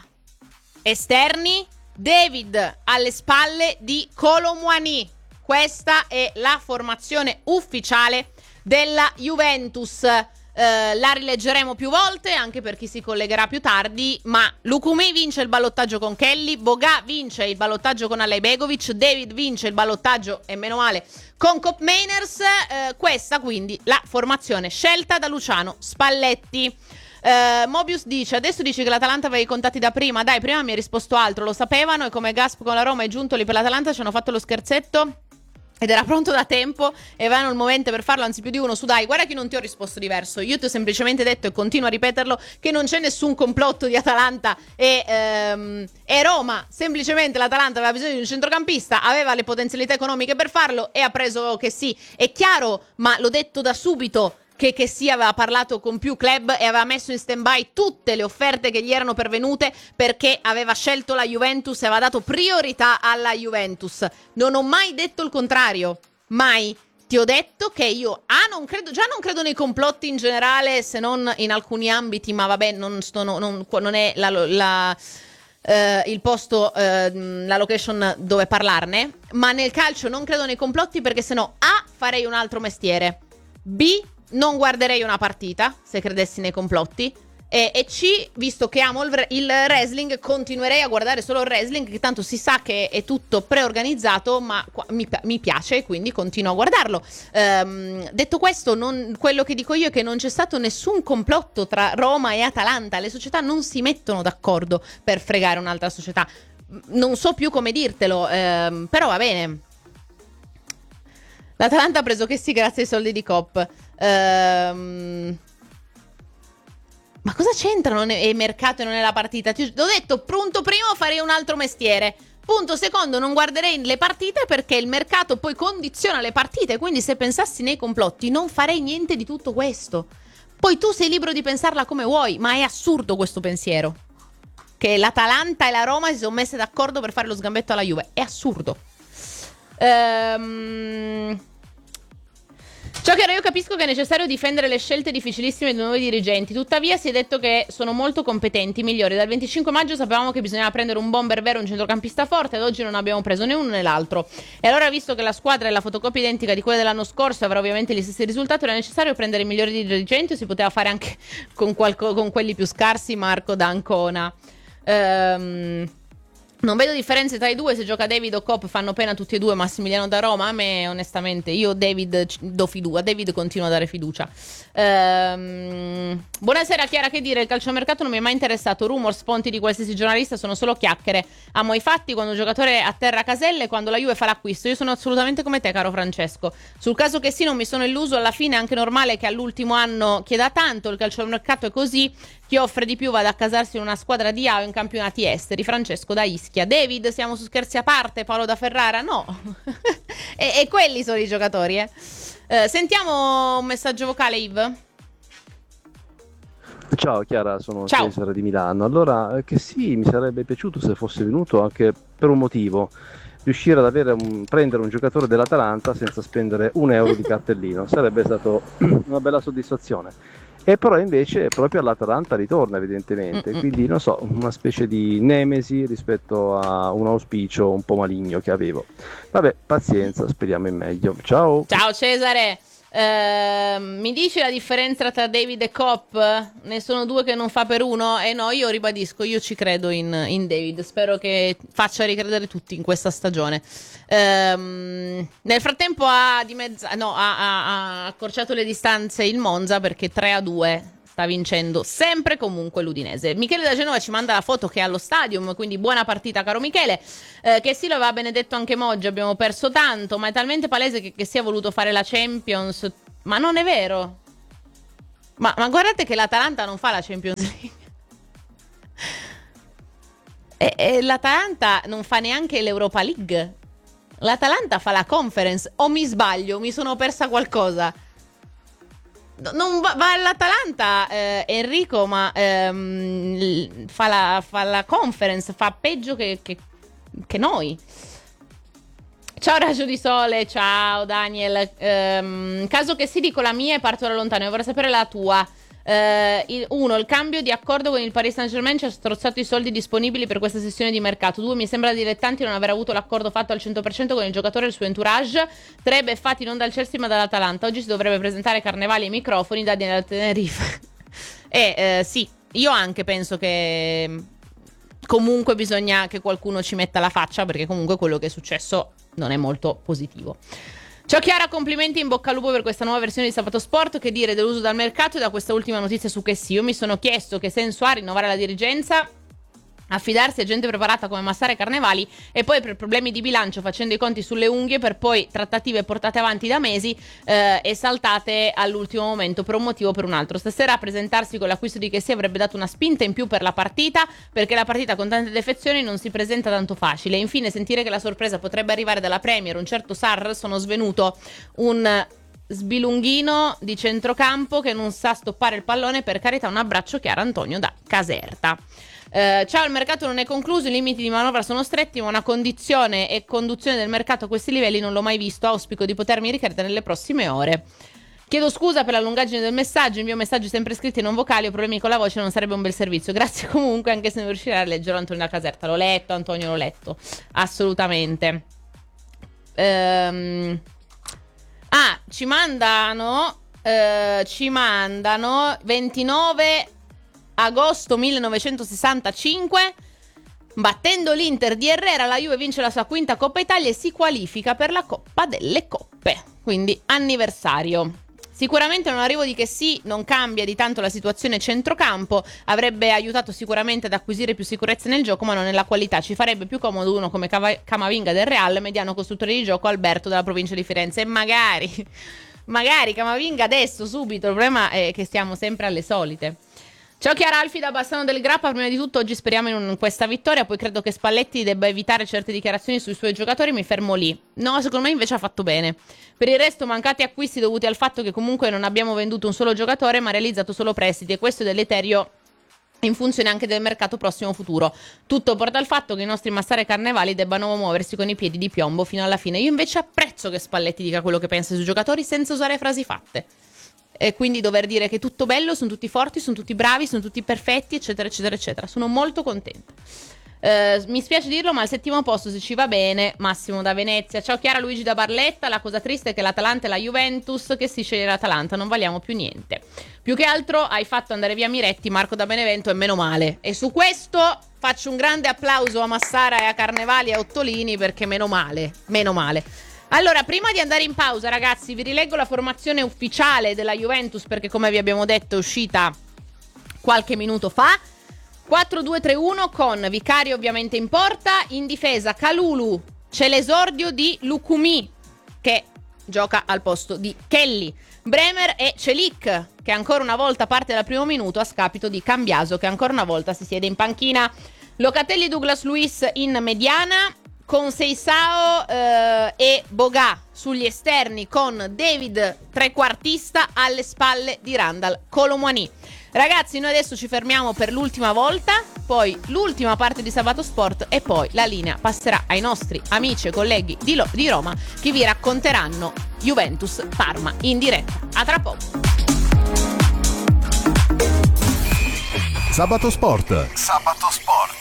esterni, David alle spalle di Kolo Muani. Questa è la formazione ufficiale della Juventus. Eh, la rileggeremo più volte anche per chi si collegherà più tardi, ma Lukumi vince il ballottaggio con Kelly, Boga vince il ballottaggio con Alajbegovic, David vince il ballottaggio, e meno male, con Koopmeiners. Eh, questa quindi la formazione scelta da Luciano Spalletti. Uh, Mobius dice: adesso dici che l'Atalanta aveva i contatti da prima. Dai, prima mi hai risposto altro, lo sapevano, e come Gasp con la Roma e giunto lì per l'Atalanta ci hanno fatto lo scherzetto ed era pronto da tempo e avevano il momento per farlo, anzi più di uno. Su dai, guarda che non ti ho risposto diverso, io ti ho semplicemente detto, e continuo a ripeterlo, che non c'è nessun complotto di Atalanta e, ehm, e Roma. Semplicemente l'Atalanta aveva bisogno di un centrocampista, aveva le potenzialità economiche per farlo e ha preso che sì. È chiaro, ma l'ho detto da subito, che, che sì, aveva parlato con più club e aveva messo in stand-by tutte le offerte che gli erano pervenute, perché aveva scelto la Juventus e aveva dato priorità alla Juventus. Non ho mai detto il contrario, mai. Ti ho detto che io ah, non credo, già non credo nei complotti in generale, se non in alcuni ambiti, ma vabbè, non, sono, non, non è la, la, uh, il posto, uh, la location dove parlarne, ma nel calcio non credo nei complotti, perché sennò A, farei un altro mestiere, B, non guarderei una partita se credessi nei complotti, e, e C, visto che amo il, il wrestling, continuerei a guardare solo il wrestling, che tanto si sa che è tutto preorganizzato, ma qua, mi, mi piace e quindi continuo a guardarlo. Um, detto questo, non, quello che dico io è che non c'è stato nessun complotto tra Roma e Atalanta. Le società non si mettono d'accordo per fregare un'altra società. Non so più come dirtelo, um, però va bene. L'Atalanta ha preso che sì grazie ai soldi di Coop. Ehm... Ma cosa c'entrano il mercato e non è la partita? Ti ho detto, punto primo, farei un altro mestiere. Punto secondo, non guarderei le partite, perché il mercato poi condiziona le partite. Quindi se pensassi nei complotti non farei niente di tutto questo. Poi tu sei libero di pensarla come vuoi, ma è assurdo questo pensiero, che l'Atalanta e la Roma si sono messe d'accordo per fare lo sgambetto alla Juve. È assurdo. Ehm... Ciò che io capisco che è necessario difendere le scelte difficilissime dei nuovi dirigenti, tuttavia si è detto che sono molto competenti, migliori. Dal venticinque maggio sapevamo che bisognava prendere un bomber vero, un centrocampista forte, ad oggi non abbiamo preso né uno né l'altro. E allora, visto che la squadra è la fotocopia identica di quella dell'anno scorso e avrà ovviamente gli stessi risultati, era necessario prendere i migliori dirigenti, o si poteva fare anche con, qualco, con quelli più scarsi? Marco d'Ancona. Ehm... Non vedo differenze tra i due, se gioca David o Coop fanno pena tutti e due. Massimiliano da Roma, a me onestamente, io David do fiducia, David continuo a dare fiducia. Ehm... Buonasera Chiara, che dire, il calciomercato non mi è mai interessato, rumor, sponti di qualsiasi giornalista sono solo chiacchiere, amo i fatti, quando un giocatore atterra caselle, quando la Juve fa l'acquisto. Io sono assolutamente come te, caro Francesco, sul caso che sì, non mi sono illuso, alla fine è anche normale che all'ultimo anno chieda tanto, il calciomercato è così, chi offre di più va ad accasarsi in una squadra di A o in campionati esteri. Francesco da Ischia. David, siamo su scherzi a parte? Paolo da Ferrara? No. e, e quelli sono i giocatori, eh. eh sentiamo un messaggio vocale, Yves. Ciao Chiara, sono Ciao. Cesare di Milano. Allora, che sì, mi sarebbe piaciuto se fosse venuto, anche per un motivo: riuscire ad avere un, prendere un giocatore dell'Atalanta senza spendere un euro di cartellino. Sarebbe stato una bella soddisfazione. E però invece proprio all'Atalanta ritorna, evidentemente, Mm-mm. quindi non so, una specie di nemesi rispetto a un auspicio un po' maligno che avevo. Vabbè, pazienza, speriamo in meglio. Ciao. Ciao Cesare. Uh, mi dici la differenza tra David e Coop? Ne sono due che non fa per uno? E eh no, io ribadisco, io ci credo in, in David, spero che faccia ricredere tutti in questa stagione. Um, nel frattempo ha, dimezza- no, ha, ha, ha accorciato le distanze il Monza, perché tre a due sta vincendo sempre comunque l'Udinese. Michele da Genova ci manda la foto che è allo stadium, quindi buona partita caro Michele. Eh, che sì, lo aveva benedetto anche Moggi, abbiamo perso tanto, ma è talmente palese che, che si è voluto fare la Champions. Ma non è vero. Ma, ma guardate che l'Atalanta non fa la Champions League. E, e l'Atalanta non fa neanche l'Europa League. L'Atalanta fa la Conference. O mi sbaglio? Mi sono persa qualcosa? Non va, va all'Atalanta eh, Enrico, ma ehm, fa, la, fa la Conference. Fa peggio che, che, che noi. Ciao Raggio di Sole, ciao Daniel. Ehm, caso che sì, dico la mia e parto da lontano. Io vorrei sapere la tua. Uh, il, uno, il cambio di accordo con il Paris Saint-Germain ci ha strozzato i soldi disponibili per questa sessione di mercato. Due, mi sembra dilettanti non aver avuto l'accordo fatto al cento per cento con il giocatore e il suo entourage. Tre, beffati non dal Chelsea ma dall'Atalanta. Oggi si dovrebbe presentare Carnevali e microfoni da Daniel Tenerife. E uh, sì, io anche penso che comunque bisogna che qualcuno ci metta la faccia, perché comunque quello che è successo non è molto positivo. Ciao Chiara, complimenti, in bocca al lupo per questa nuova versione di Sabato Sport. Che dire dell'uso dal mercato e da questa ultima notizia su che sì. Io mi sono chiesto che senso ha rinnovare la dirigenza, affidarsi a gente preparata come Massara e Carnevali e poi per problemi di bilancio facendo i conti sulle unghie, per poi trattative portate avanti da mesi eh, e saltate all'ultimo momento per un motivo o per un altro. Stasera presentarsi con l'acquisto di che si avrebbe dato una spinta in più per la partita, perché la partita con tante defezioni non si presenta tanto facile. E infine sentire che la sorpresa potrebbe arrivare dalla Premier, un certo Sarr, sono svenuto, un sbilunghino di centrocampo che non sa stoppare il pallone. Per carità, un abbraccio Chiara Antonio da Caserta. Uh, ciao, il mercato non è concluso, i limiti di manovra sono stretti, ma una condizione e conduzione del mercato a questi livelli non l'ho mai visto. Auspico di potermi ricredere nelle prossime ore. Chiedo scusa per la lungaggine del messaggio, invio messaggi sempre scritti e non vocali, ho problemi con la voce, non sarebbe un bel servizio. Grazie comunque, anche se non riuscirei a leggerlo. Antonio da Caserta, l'ho letto, Antonio, l'ho letto, assolutamente. Ehm... Ah, ci mandano, eh, ci mandano ventinove agosto millenovecentosessantacinque, battendo l'Inter di Herrera, la Juve vince la sua quinta Coppa Italia e si qualifica per la Coppa delle Coppe, quindi anniversario. Sicuramente un arrivo di che sì non cambia di tanto la situazione centrocampo, avrebbe aiutato sicuramente ad acquisire più sicurezza nel gioco, ma non nella qualità. Ci farebbe più comodo uno come Cava- Camavinga del Real, mediano costruttore di gioco Alberto della provincia di Firenze. E magari, magari Camavinga adesso, subito, il problema è che stiamo sempre alle solite. Ciao Chiara, Alfi da Bassano del Grappa. Prima di tutto oggi speriamo in, un, in questa vittoria, poi credo che Spalletti debba evitare certe dichiarazioni sui suoi giocatori, mi fermo lì. No, secondo me invece ha fatto bene. Per il resto mancati acquisti dovuti al fatto che comunque non abbiamo venduto un solo giocatore ma realizzato solo prestiti, e questo è deleterio in funzione anche del mercato prossimo futuro. Tutto porta al fatto che i nostri Massara e Carnevali debbano muoversi con i piedi di piombo fino alla fine. Io invece apprezzo che Spalletti dica quello che pensa sui giocatori senza usare frasi fatte. E quindi dover dire che è tutto bello, sono tutti forti, sono tutti bravi, sono tutti perfetti, eccetera, eccetera, eccetera. Sono molto contenta. Uh, mi spiace dirlo, ma al settimo posto, se ci va bene, Massimo da Venezia. Ciao Chiara, Luigi da Barletta. La cosa triste è che l'Atalanta e la Juventus, che si sceglie l'Atalanta, non valiamo più niente. Più che altro hai fatto andare via Miretti, Marco da Benevento, e meno male. E su questo faccio un grande applauso a Massara e a Carnevali e a Ottolini, perché meno male, meno male. Allora, prima di andare in pausa, ragazzi, vi rileggo la formazione ufficiale della Juventus, perché come vi abbiamo detto è uscita qualche minuto fa. quattro due tre uno con Vicario ovviamente in porta. In difesa Kalulu, c'è l'esordio di Lukumi che gioca al posto di Kelly, Bremer e Celik che ancora una volta parte dal primo minuto a scapito di Cambiaso che ancora una volta si siede in panchina. Locatelli, Douglas Luiz in mediana con Seisao eh, e Boga sugli esterni, con David trequartista alle spalle di Randal Colomwani. Ragazzi, noi adesso ci fermiamo per l'ultima volta, poi l'ultima parte di Sabato Sport e poi la linea passerà ai nostri amici e colleghi di, Lo- di Roma che vi racconteranno Juventus Parma in diretta. A tra poco. Sabato Sport. Sabato Sport.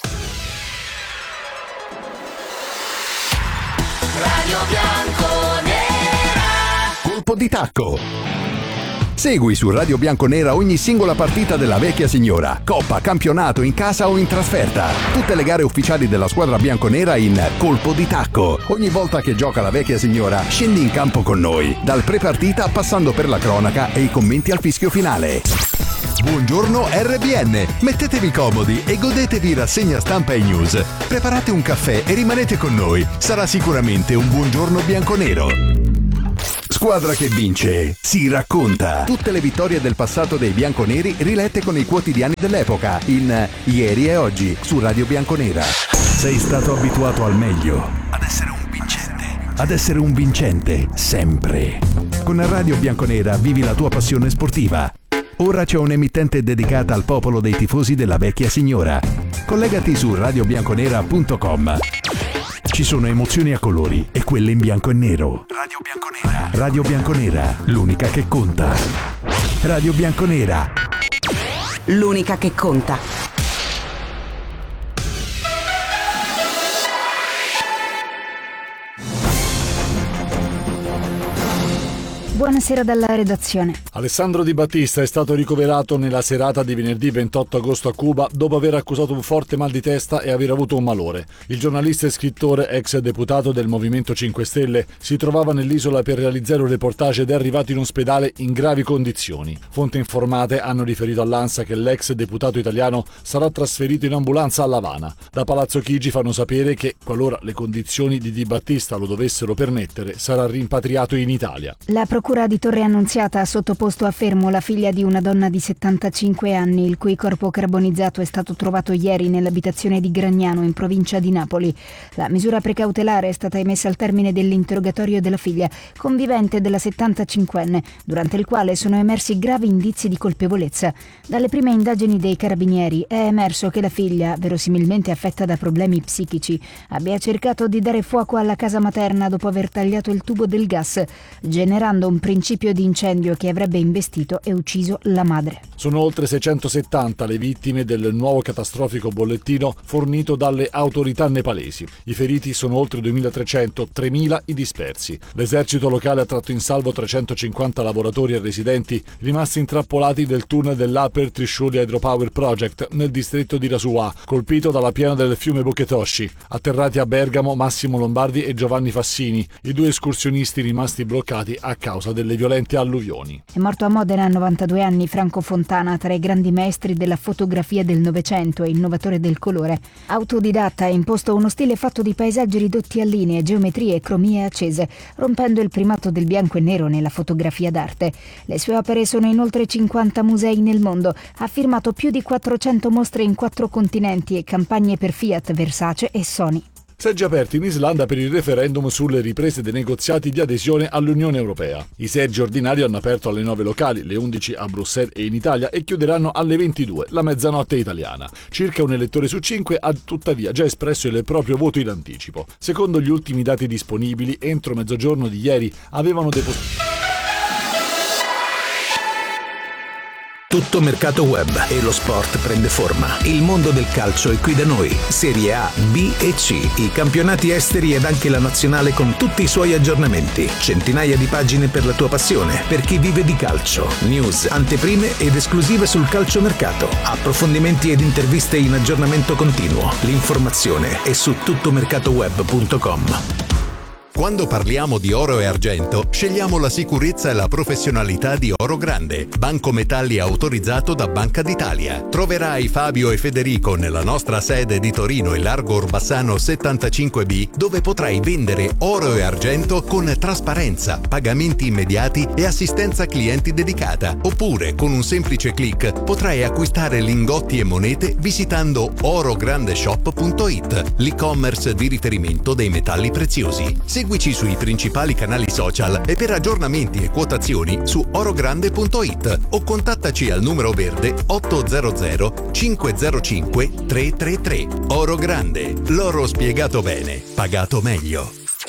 Radio Bianconera. Colpo di tacco. Segui su Radio Bianconera ogni singola partita della vecchia signora, coppa, campionato, in casa o in trasferta. Tutte le gare ufficiali della squadra bianconera in Colpo di tacco. Ogni volta che gioca la vecchia signora, scendi in campo con noi, dal pre-partita passando per la cronaca e i commenti al fischio finale. Buongiorno R B N, mettetevi comodi e godetevi rassegna stampa e news. Preparate un caffè e rimanete con noi, sarà sicuramente un buongiorno bianconero. Squadra che vince si racconta. Tutte le vittorie del passato dei bianconeri rilette con i quotidiani dell'epoca in Ieri e Oggi su Radio Bianconera. Sei stato abituato al meglio, ad essere un vincente, ad essere un vincente sempre. Con Radio Bianconera vivi la tua passione sportiva. Ora c'è un'emittente dedicata al popolo dei tifosi della vecchia signora. Collegati su radio bianconera punto com. Ci sono emozioni a colori e quelle in bianco e nero. Radio Bianconera. Radio Bianconera, l'unica che conta. Radio Bianconera. L'unica che conta. Buonasera dalla redazione. Alessandro Di Battista è stato ricoverato nella serata di venerdì ventotto agosto a Cuba dopo aver accusato un forte mal di testa e aver avuto un malore. Il giornalista e scrittore, ex deputato del Movimento cinque Stelle, si trovava nell'isola per realizzare un reportage ed è arrivato in ospedale in gravi condizioni. Fonti informate hanno riferito all'ANSA che l'ex deputato italiano sarà trasferito in ambulanza a La Habana. Da Palazzo Chigi fanno sapere che, qualora le condizioni di Di Battista lo dovessero permettere, sarà rimpatriato in Italia. La Procura di Torre Annunziata ha sottoposto a fermo la figlia di una donna di settantacinque anni, il cui corpo carbonizzato è stato trovato ieri nell'abitazione di Gragnano, in provincia di Napoli. La misura precautelare è stata emessa al termine dell'interrogatorio della figlia, convivente della settantacinquenne, durante il quale sono emersi gravi indizi di colpevolezza. Dalle prime indagini dei carabinieri è emerso che la figlia, verosimilmente affetta da problemi psichici, abbia cercato di dare fuoco alla casa materna dopo aver tagliato il tubo del gas, generando un un principio di incendio che avrebbe investito e ucciso la madre. Sono oltre seicentosettanta le vittime del nuovo catastrofico bollettino fornito dalle autorità nepalesi. I feriti sono oltre duemilatrecento, tremila i dispersi. L'esercito locale ha tratto in salvo trecentocinquanta lavoratori e residenti rimasti intrappolati nel tunnel dell'Upper Trishuli Hydropower Project nel distretto di Rasuà, colpito dalla piana del fiume Buketoshi. Atterrati a Bergamo Massimo Lombardi e Giovanni Fassini, i due escursionisti rimasti bloccati a causa delle violente alluvioni. È morto a Modena a novantadue anni Franco Fontana, tra i grandi maestri della fotografia del Novecento e innovatore del colore. Autodidatta, ha imposto uno stile fatto di paesaggi ridotti a linee, geometrie e cromie accese, rompendo il primato del bianco e nero nella fotografia d'arte. Le sue opere sono in oltre cinquanta musei nel mondo. Ha firmato più di quattrocento mostre in quattro continenti e campagne per Fiat, Versace e Sony. Seggi aperti in Islanda per il referendum sulle riprese dei negoziati di adesione all'Unione Europea. I seggi ordinari hanno aperto alle nove locali, le undici a Bruxelles e in Italia, e chiuderanno alle ventidue, la mezzanotte italiana. Circa un elettore su cinque ha tuttavia già espresso il proprio voto in anticipo. Secondo gli ultimi dati disponibili, entro mezzogiorno di ieri avevano depositato. Tutto mercato web e lo sport prende forma. Il mondo del calcio è qui da noi. Serie A, B e C, i campionati esteri ed anche la nazionale con tutti i suoi aggiornamenti. Centinaia di pagine per la tua passione, per chi vive di calcio. News, anteprime ed esclusive sul calciomercato. Approfondimenti ed interviste in aggiornamento continuo. L'informazione è su tuttomercatoweb punto com. Quando parliamo di oro e argento, scegliamo la sicurezza e la professionalità di Oro Grande, banco metalli autorizzato da Banca d'Italia. Troverai Fabio e Federico nella nostra sede di Torino e Largo Orbassano settantacinque B, dove potrai vendere oro e argento con trasparenza, pagamenti immediati e assistenza clienti dedicata. Oppure, con un semplice click, potrai acquistare lingotti e monete visitando orograndeshop punto it, l'e-commerce di riferimento dei metalli preziosi. Seguici sui principali canali social e per aggiornamenti e quotazioni su orogrande punto it o contattaci al numero verde ottocento cinquecentocinque trecentotrentatré. Oro Grande, l'oro spiegato bene, pagato meglio.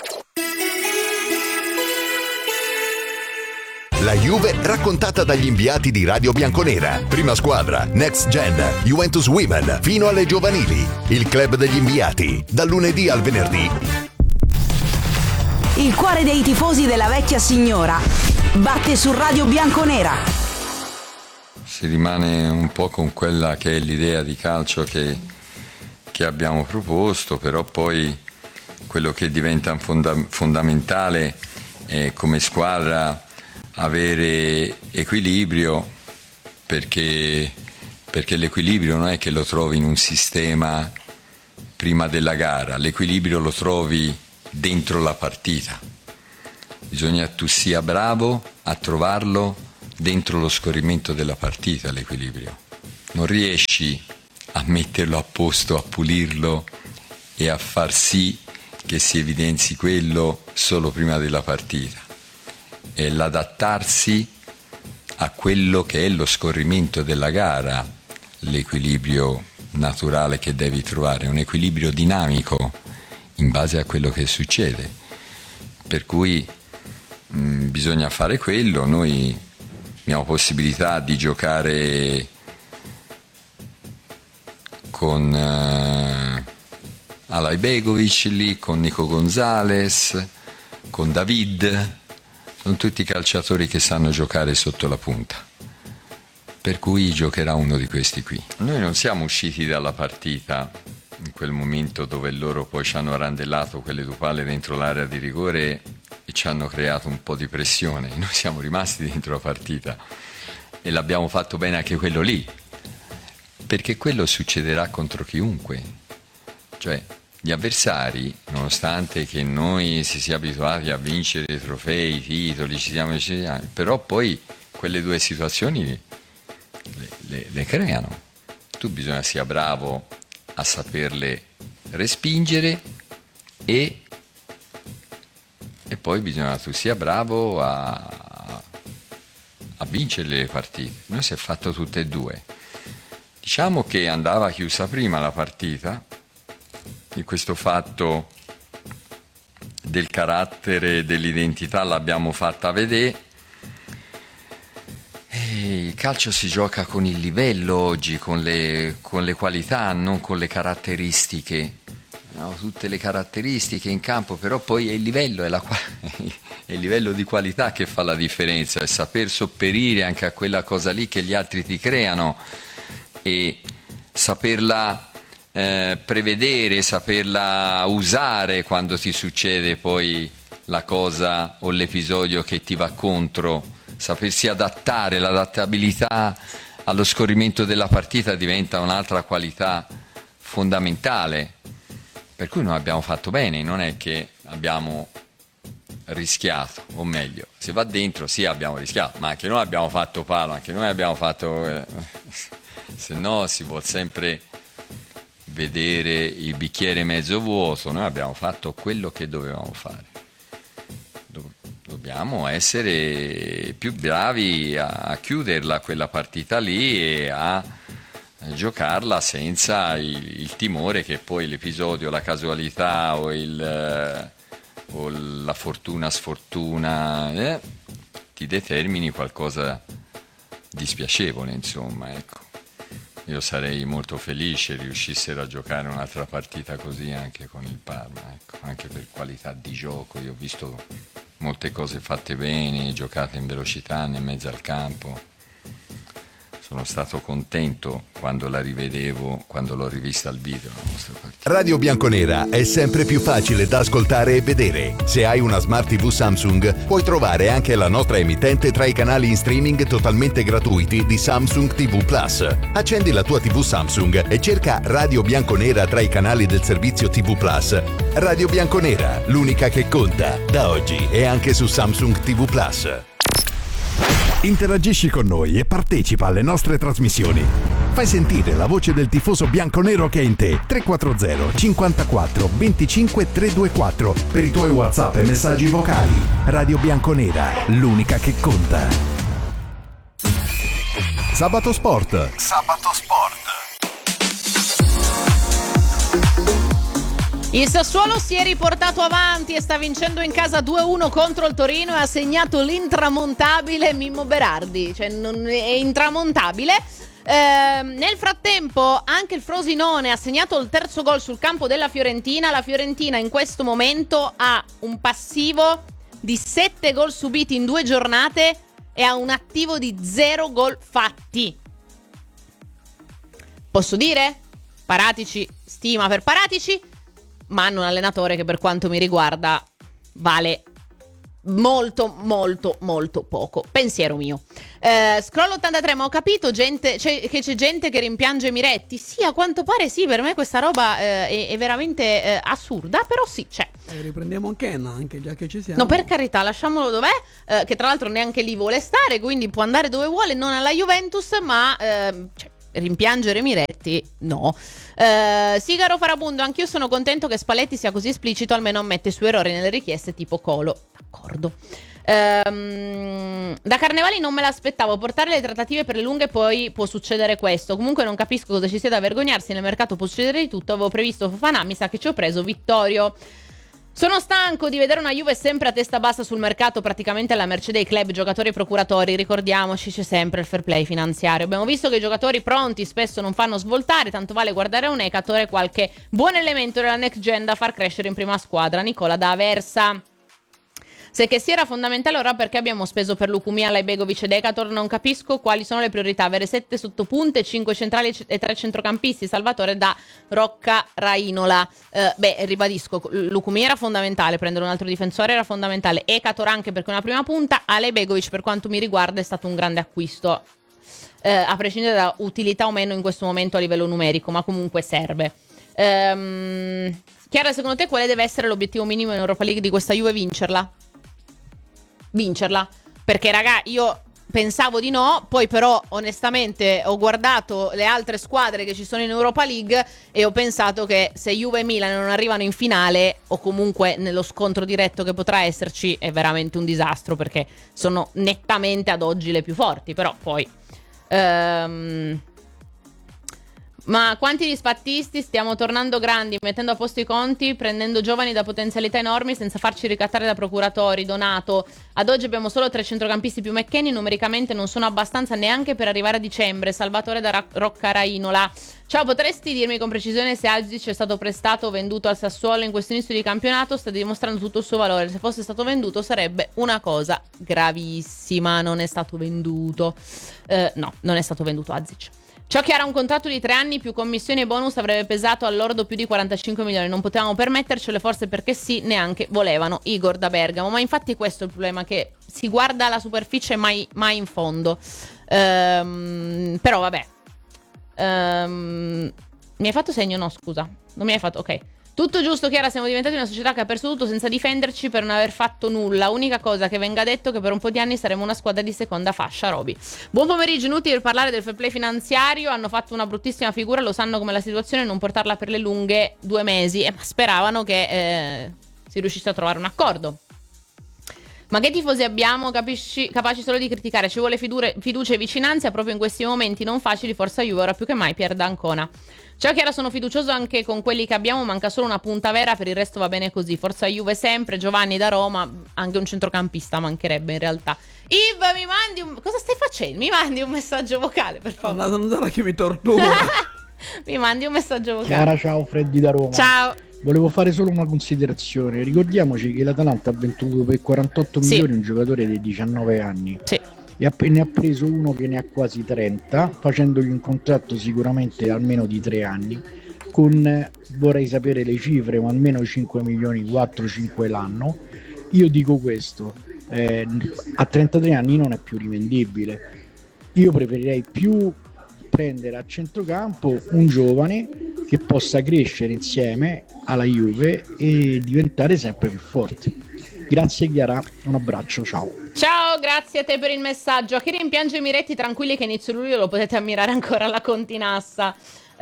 La Juve raccontata dagli inviati di Radio Bianconera. Prima squadra, Next Gen, Juventus Women, fino alle giovanili. Il club degli inviati, dal lunedì al venerdì. Il cuore dei tifosi della vecchia signora batte su Radio Bianconera. Si rimane un po' con quella che è l'idea di calcio che, che abbiamo proposto, però poi quello che diventa fonda- fondamentale è come squadra avere equilibrio perché, perché l'equilibrio non è che lo trovi in un sistema prima della gara, l'equilibrio lo trovi dentro la partita. Bisogna che tu sia bravo a trovarlo dentro lo scorrimento della partita, l'equilibrio. Non riesci a metterlo a posto, a pulirlo e a far sì che si evidenzi quello solo prima della partita. È l'adattarsi a quello che è lo scorrimento della gara, l'equilibrio naturale che devi trovare, un equilibrio dinamico in base a quello che succede. Per cui mh, bisogna fare quello. Noi abbiamo possibilità di giocare con uh, Alay Begovic lì, con Nico Gonzalez, con David, sono tutti calciatori che sanno giocare sotto la punta, per cui giocherà uno di questi qui. Noi non siamo usciti dalla partita in quel momento dove loro poi ci hanno randellato quelle due palle dentro l'area di rigore e ci hanno creato un po' di pressione. Noi siamo rimasti dentro la partita e l'abbiamo fatto bene anche quello lì, perché quello succederà contro chiunque. Cioè gli avversari, nonostante che noi si sia abituati a vincere i trofei, i titoli, ci siamo, ci siamo, però poi quelle due situazioni le, le, le creano. Tu bisogna sia bravo a saperle respingere e, e poi bisogna che tu sia bravo a, a vincere le partite. Noi si è fatto tutte e due. Diciamo che andava chiusa prima la partita, di questo fatto del carattere e dell'identità l'abbiamo fatta vedere. E il calcio si gioca con il livello oggi, con le, con le qualità, non con le caratteristiche. No, tutte le caratteristiche in campo, però poi è il livello, è, la, è il livello di qualità che fa la differenza, è saper sopperire anche a quella cosa lì che gli altri ti creano e saperla eh, prevedere, saperla usare quando ti succede poi la cosa o l'episodio che ti va contro, sapersi adattare. L'adattabilità allo scorrimento della partita diventa un'altra qualità fondamentale, per cui noi abbiamo fatto bene, non è che abbiamo rischiato, o meglio, se va dentro sì abbiamo rischiato, ma anche noi abbiamo fatto palo, anche noi abbiamo fatto eh, se no si vuol sempre vedere il bicchiere mezzo vuoto. Noi abbiamo fatto quello che dovevamo fare, Do- dobbiamo essere più bravi a, a chiuderla quella partita lì e a giocarla senza il, il timore che poi l'episodio, la casualità o, il, eh, o la fortuna sfortuna eh, ti determini qualcosa di spiacevole, insomma, ecco. Io sarei molto felice riuscissero a giocare un'altra partita così anche con il Parma, ecco, anche per qualità di gioco. Io ho visto molte cose fatte bene, giocate in velocità nel mezzo al campo. Sono stato contento quando la rivedevo, quando l'ho rivista al video. La nostra partita. Radio Bianconera è sempre più facile da ascoltare e vedere. Se hai una Smart tivù Samsung, puoi trovare anche la nostra emittente tra i canali in streaming totalmente gratuiti di Samsung tivù Plus. Accendi la tua tivù Samsung e cerca Radio Bianconera tra i canali del servizio tivù Plus. Radio Bianconera, l'unica che conta, da oggi è anche su Samsung tivù Plus. Interagisci con noi e partecipa alle nostre trasmissioni. Fai sentire la voce del tifoso bianconero che è in te. tre quattro zero cinquantaquattro venticinque trecentoventiquattro per i tuoi WhatsApp e messaggi vocali. Radio Bianconera, l'unica che conta. Sabato Sport. Sabato Sport. Il Sassuolo si è riportato avanti e sta vincendo in casa due a uno contro il Torino e ha segnato l'intramontabile Mimmo Berardi, cioè non è intramontabile. Eh, nel frattempo anche il Frosinone ha segnato il terzo gol sul campo della Fiorentina. La Fiorentina in questo momento ha un passivo di sette gol subiti in due giornate e ha un attivo di zero gol fatti. Posso dire? Paratici, stima per Paratici, ma hanno un allenatore che per quanto mi riguarda vale molto molto molto poco, pensiero mio. Eh, Scroll ottantatré, ma ho capito gente, c'è, che c'è gente che rimpiange Miretti. Sì, a quanto pare sì, per me questa roba eh, è, è veramente eh, assurda, però sì, c'è. Eh, riprendiamo anche Enna, anche già che ci siamo. No, per carità, lasciamolo dov'è, eh, che tra l'altro neanche lì vuole stare, quindi può andare dove vuole, non alla Juventus, ma eh, cioè, rimpiangere Miretti, no. Uh, Sigaro Farabundo, anch'io sono contento che Spalletti sia così esplicito, almeno ammette i suoi errori nelle richieste tipo Colo. D'accordo. Um, da Carnevali non me l'aspettavo, portare le trattative per le lunghe, poi può succedere questo. Comunque non capisco cosa ci sia da vergognarsi, nel mercato può succedere di tutto. Avevo previsto Fofana, mi sa che ci ho preso Vittorio. Sono stanco di vedere una Juve sempre a testa bassa sul mercato, praticamente alla mercé dei club, giocatori e procuratori. Ricordiamoci, c'è sempre il fair play finanziario. Abbiamo visto che i giocatori pronti spesso non fanno svoltare, tanto vale guardare un Ecatore, qualche buon elemento della next gen da far crescere in prima squadra. Nicola da Aversa. Se che sia era fondamentale, ora perché abbiamo speso per Lukumi, Laibegovic ed Ekator? Non capisco quali sono le priorità. Avere sette sottopunte, cinque centrali e tre centrocampisti. Salvatore da Rocca Rainola. Eh, beh, ribadisco, Lukumi era fondamentale, prendere un altro difensore era fondamentale. Ekator anche perché una prima punta. Laibegovic, per quanto mi riguarda, è stato un grande acquisto. Eh, a prescindere da utilità o meno in questo momento a livello numerico, ma comunque serve. Ehm, Chiara, secondo te quale deve essere l'obiettivo minimo in Europa League di questa Juve? Vincerla? Vincerla, perché raga, io pensavo di no, poi però onestamente ho guardato le altre squadre che ci sono in Europa League e ho pensato che se Juve e Milan non arrivano in finale o comunque nello scontro diretto che potrà esserci è veramente un disastro, perché sono nettamente ad oggi le più forti. Però poi um... ma quanti dispattisti, stiamo tornando grandi, mettendo a posto i conti, prendendo giovani da potenzialità enormi senza farci ricattare da procuratori. Donato, ad oggi abbiamo solo tre centrocampisti più McKennie, numericamente non sono abbastanza neanche per arrivare a dicembre. Salvatore da Ra- Rocca Rainola. Ciao, potresti dirmi con precisione se Alzic è stato prestato o venduto al Sassuolo in questo inizio di campionato? Sta dimostrando tutto il suo valore, se fosse stato venduto sarebbe una cosa gravissima. Non è stato venduto, eh, no, non è stato venduto Alzic. Ciò che era un contratto di tre anni più commissioni e bonus avrebbe pesato all'ordo più di quarantacinque milioni. Non potevamo permettercele, forse perché sì, neanche volevano. Igor da Bergamo. Ma infatti questo è il problema, che si guarda alla superficie mai, mai in fondo. Ehm, però vabbè. Ehm, mi hai fatto segno? No, scusa. Non mi hai fatto... Ok. Tutto giusto, Chiara, siamo diventati una società che ha perso tutto senza difenderci per non aver fatto nulla. Unica cosa che venga detto che per un po' di anni saremo una squadra di seconda fascia, Roby. Buon pomeriggio, inutile per parlare del fair play finanziario. Hanno fatto una bruttissima figura, lo sanno come la situazione, non portarla per le lunghe due mesi. Eh, ma speravano che eh, si riuscisse a trovare un accordo. Ma che tifosi abbiamo capisci, capaci solo di criticare? Ci vuole fidure, fiducia e vicinanza proprio in questi momenti non facili. Forza Juve, ora più che mai Pier D'Ancona. Ciao Chiara, sono fiducioso anche con quelli che abbiamo, manca solo una punta vera, per il resto va bene così. Forza Juve sempre. Giovanni da Roma, anche un centrocampista mancherebbe in realtà. Iv, mi mandi un... Cosa stai facendo? Mi mandi un messaggio vocale, per favore. Non sarà che mi tortura. Mi mandi un messaggio vocale. Chiara, ciao, Freddy da Roma. Ciao. Volevo fare solo una considerazione. Ricordiamoci che l'Atalanta ha venduto per quarantotto Sì. milioni un giocatore di diciannove anni. Sì. E ha- ne ha preso uno che ne ha quasi trenta, facendogli un contratto sicuramente almeno di tre anni, con, eh, vorrei sapere le cifre, ma almeno cinque milioni, quattro cinque l'anno. Io dico questo, eh, a trentatré anni non è più rivendibile. Io preferirei più prendere a centrocampo un giovane che possa crescere insieme alla Juve e diventare sempre più forte. Grazie Chiara, un abbraccio, ciao. Ciao, grazie a te per il messaggio. A chi rimpiange Miretti, tranquilli che inizio luglio lo potete ammirare ancora alla Continassa.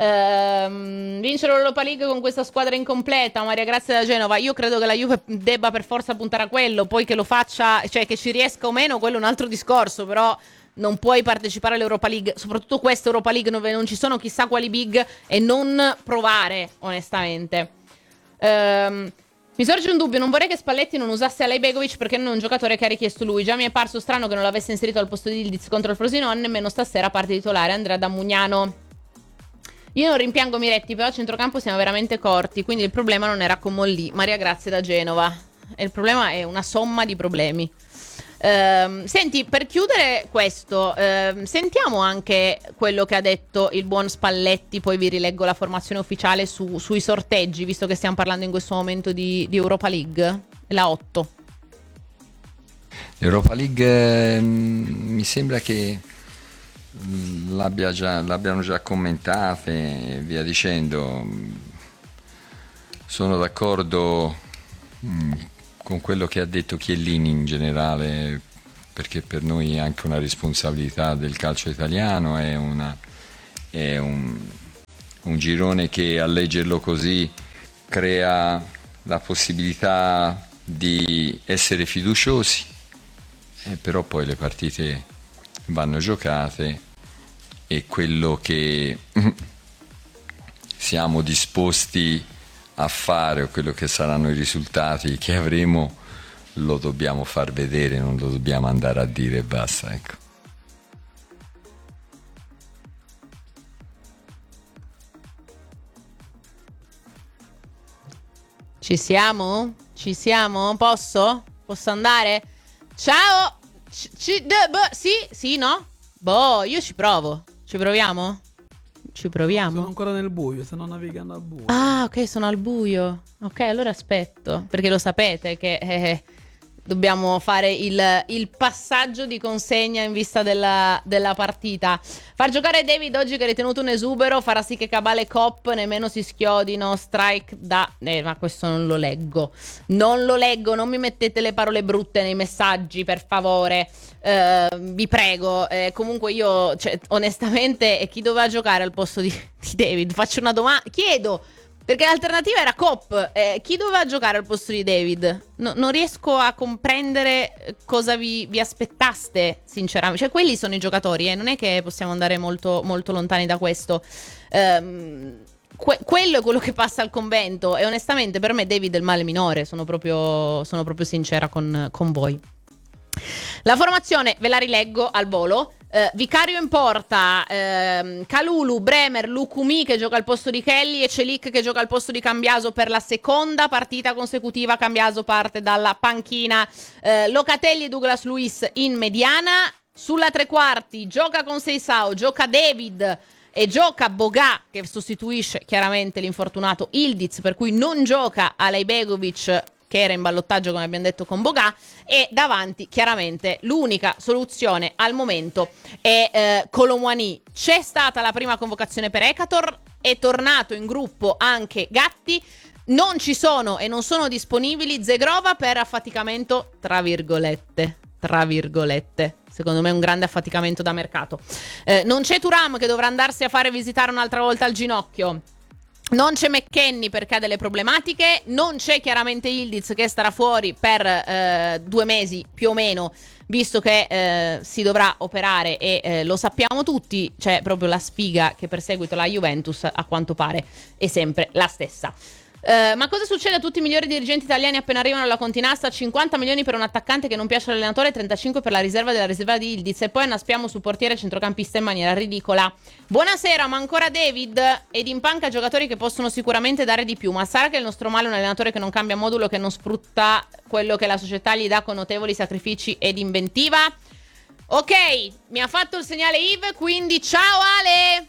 Ehm, vincere l'Europa League con questa squadra incompleta. Maria Grazia da Genova. Io credo che la Juve debba per forza puntare a quello, poi che lo faccia, cioè che ci riesca o meno, quello è un altro discorso, però non puoi partecipare all'Europa League, soprattutto questa Europa League dove non ci sono chissà quali big, e non provare onestamente. Ehm Mi sorge un dubbio, non vorrei che Spalletti non usasse Laibegovic perché non è un giocatore che ha richiesto lui. Già mi è parso strano che non l'avesse inserito al posto di Ildiz contro il Frosinone, nemmeno stasera parte titolare. Andrea da Mugnano. Io non rimpiango Miretti, però a centrocampo siamo veramente corti, quindi il problema non era con Molli. Maria Grazia da Genova. E il problema è una somma di problemi. Ehm, senti, per chiudere questo, ehm, sentiamo anche quello che ha detto il buon Spalletti, poi vi rileggo la formazione ufficiale su, sui sorteggi, visto che stiamo parlando in questo momento di, di Europa League, la otto. Europa League eh, mi sembra che l'abbia già, l'abbiano già commentate e via dicendo. Sono d'accordo mh, con quello che ha detto Chiellini in generale, perché per noi è anche una responsabilità del calcio italiano, è, una, è un, un girone che a leggerlo così crea la possibilità di essere fiduciosi, eh, però poi le partite vanno giocate e quello che siamo disposti a fare o quello che saranno i risultati che avremo lo dobbiamo far vedere, non lo dobbiamo andare a dire e basta, ecco. Ci siamo? Ci siamo? Posso? Posso andare? Ciao! C- ci- d- boh, sì? Sì, no? Boh, io ci provo. Ci proviamo? Ci proviamo? Sono ancora nel buio, stanno navigando al buio. Ah, ok, sono al buio. Ok, allora aspetto. Perché lo sapete che eh, dobbiamo fare il, il passaggio di consegna in vista della, della partita. Far giocare David oggi che è ritenuto un esubero farà sì che Cabale e Cop nemmeno si schiodino. Strike da... Eh, ma questo non lo leggo. Non lo leggo, non mi mettete le parole brutte nei messaggi, per favore. Eh, vi prego. Eh, comunque io, cioè, onestamente, e chi doveva giocare al posto di, di David? Faccio una domanda. Chiedo... Perché l'alternativa era Cop. Eh, chi doveva giocare al posto di David? No, non riesco a comprendere cosa vi, vi aspettaste, sinceramente. Cioè, quelli sono i giocatori, eh. Non è che possiamo andare molto, molto lontani da questo. Ehm, que- quello è quello che passa al convento. E onestamente, per me, David è il male minore. Sono proprio, sono proprio sincera con, con voi. La formazione ve la rileggo al volo. Uh, Vicario in porta, uh, Kalulu, Bremer, Lukumi che gioca al posto di Kelly e Celik che gioca al posto di Cambiaso per la seconda partita consecutiva. Cambiaso parte dalla panchina, uh, Locatelli e Douglas Luiz in mediana. Sulla tre quarti gioca con Seisao, gioca David e gioca Boga che sostituisce chiaramente l'infortunato Ildiz, per cui non gioca Alejbegovic che era in ballottaggio come abbiamo detto con Boga, e davanti chiaramente l'unica soluzione al momento è eh, Colomwani. C'è stata la prima convocazione per Ekator, è tornato in gruppo anche Gatti, non ci sono e non sono disponibili Zegrova per affaticamento tra virgolette, tra virgolette. Secondo me è un grande affaticamento da mercato. Eh, non c'è Thuram che dovrà andarsi a fare visitare un'altra volta al ginocchio. Non c'è McKennie perché ha delle problematiche, non c'è chiaramente Ildiz che starà fuori per eh, due mesi più o meno, visto che eh, si dovrà operare e eh, lo sappiamo tutti, c'è proprio la sfiga che perseguita la Juventus, a quanto pare è sempre la stessa. Uh, ma cosa succede a tutti i migliori dirigenti italiani appena arrivano alla Continasta? cinquanta milioni per un attaccante che non piace all'allenatore, trentacinque per la riserva della riserva di Ildiz e poi annaspiamo su portiere e centrocampista in maniera ridicola. Buonasera, ma ancora David ed in panca giocatori che possono sicuramente dare di più, ma sarà che il nostro male è un allenatore che non cambia modulo, che non sfrutta quello che la società gli dà con notevoli sacrifici ed inventiva? Ok, mi ha fatto il segnale Yves, quindi ciao Ale!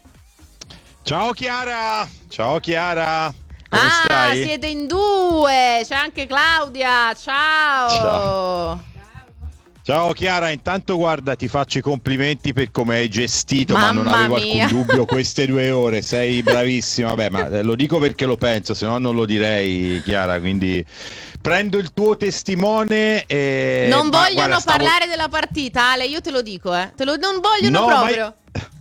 Ciao Chiara! Ciao Chiara! Come ah, stai? Siete in due, c'è anche Claudia, ciao. Ciao. Ciao Chiara, intanto guarda, ti faccio i complimenti per come hai gestito, Mamma ma non avevo mia. alcun dubbio queste due ore, sei bravissima. Vabbè, ma lo dico perché lo penso, se no non lo direi, Chiara, quindi prendo il tuo testimone e... Non ma, vogliono guarda, stavo... parlare della partita, Ale, io te lo dico, eh. Te lo... Non vogliono no, proprio. Ma...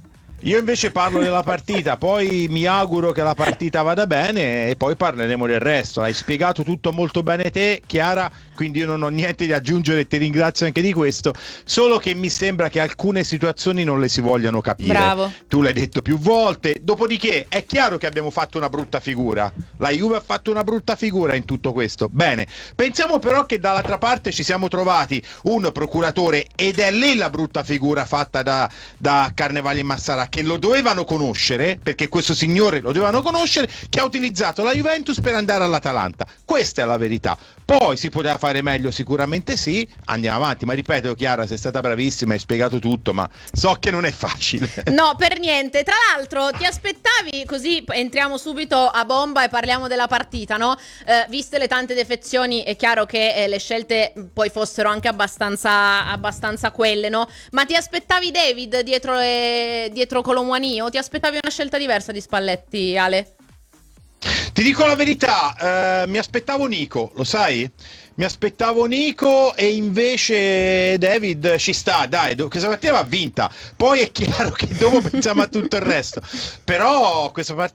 Io invece parlo della partita, poi mi auguro che la partita vada bene e poi parleremo del resto. Hai spiegato tutto molto bene te, Chiara, quindi io non ho niente da aggiungere e ti ringrazio anche di questo, solo che mi sembra che alcune situazioni non le si vogliano capire. Bravo. Tu l'hai detto più volte, dopodiché è chiaro che abbiamo fatto una brutta figura, la Juve ha fatto una brutta figura in tutto questo. Bene, pensiamo però che dall'altra parte ci siamo trovati un procuratore, ed è lì la brutta figura fatta da, da Carnevali e Massarà, che lo dovevano conoscere, perché questo signore lo dovevano conoscere, che ha utilizzato la Juventus per andare all'Atalanta. Questa è la verità. Poi si poteva fare fare meglio? Sicuramente sì, andiamo avanti, ma ripeto Chiara, sei stata bravissima, hai spiegato tutto, ma so che non è facile. No, per niente. Tra l'altro ti aspettavi, così entriamo subito a bomba e parliamo della partita, no? Eh, viste le tante defezioni è chiaro che eh, le scelte poi fossero anche abbastanza, abbastanza quelle, no? Ma ti aspettavi David dietro, le, dietro Colomwani o ti aspettavi una scelta diversa di Spalletti, Ale? Ti dico la verità, eh, mi aspettavo Nico, lo sai? Mi aspettavo Nico e invece David ci sta, dai, questa partita va vinta. Poi è chiaro che dopo pensiamo a tutto il resto. Però questa partita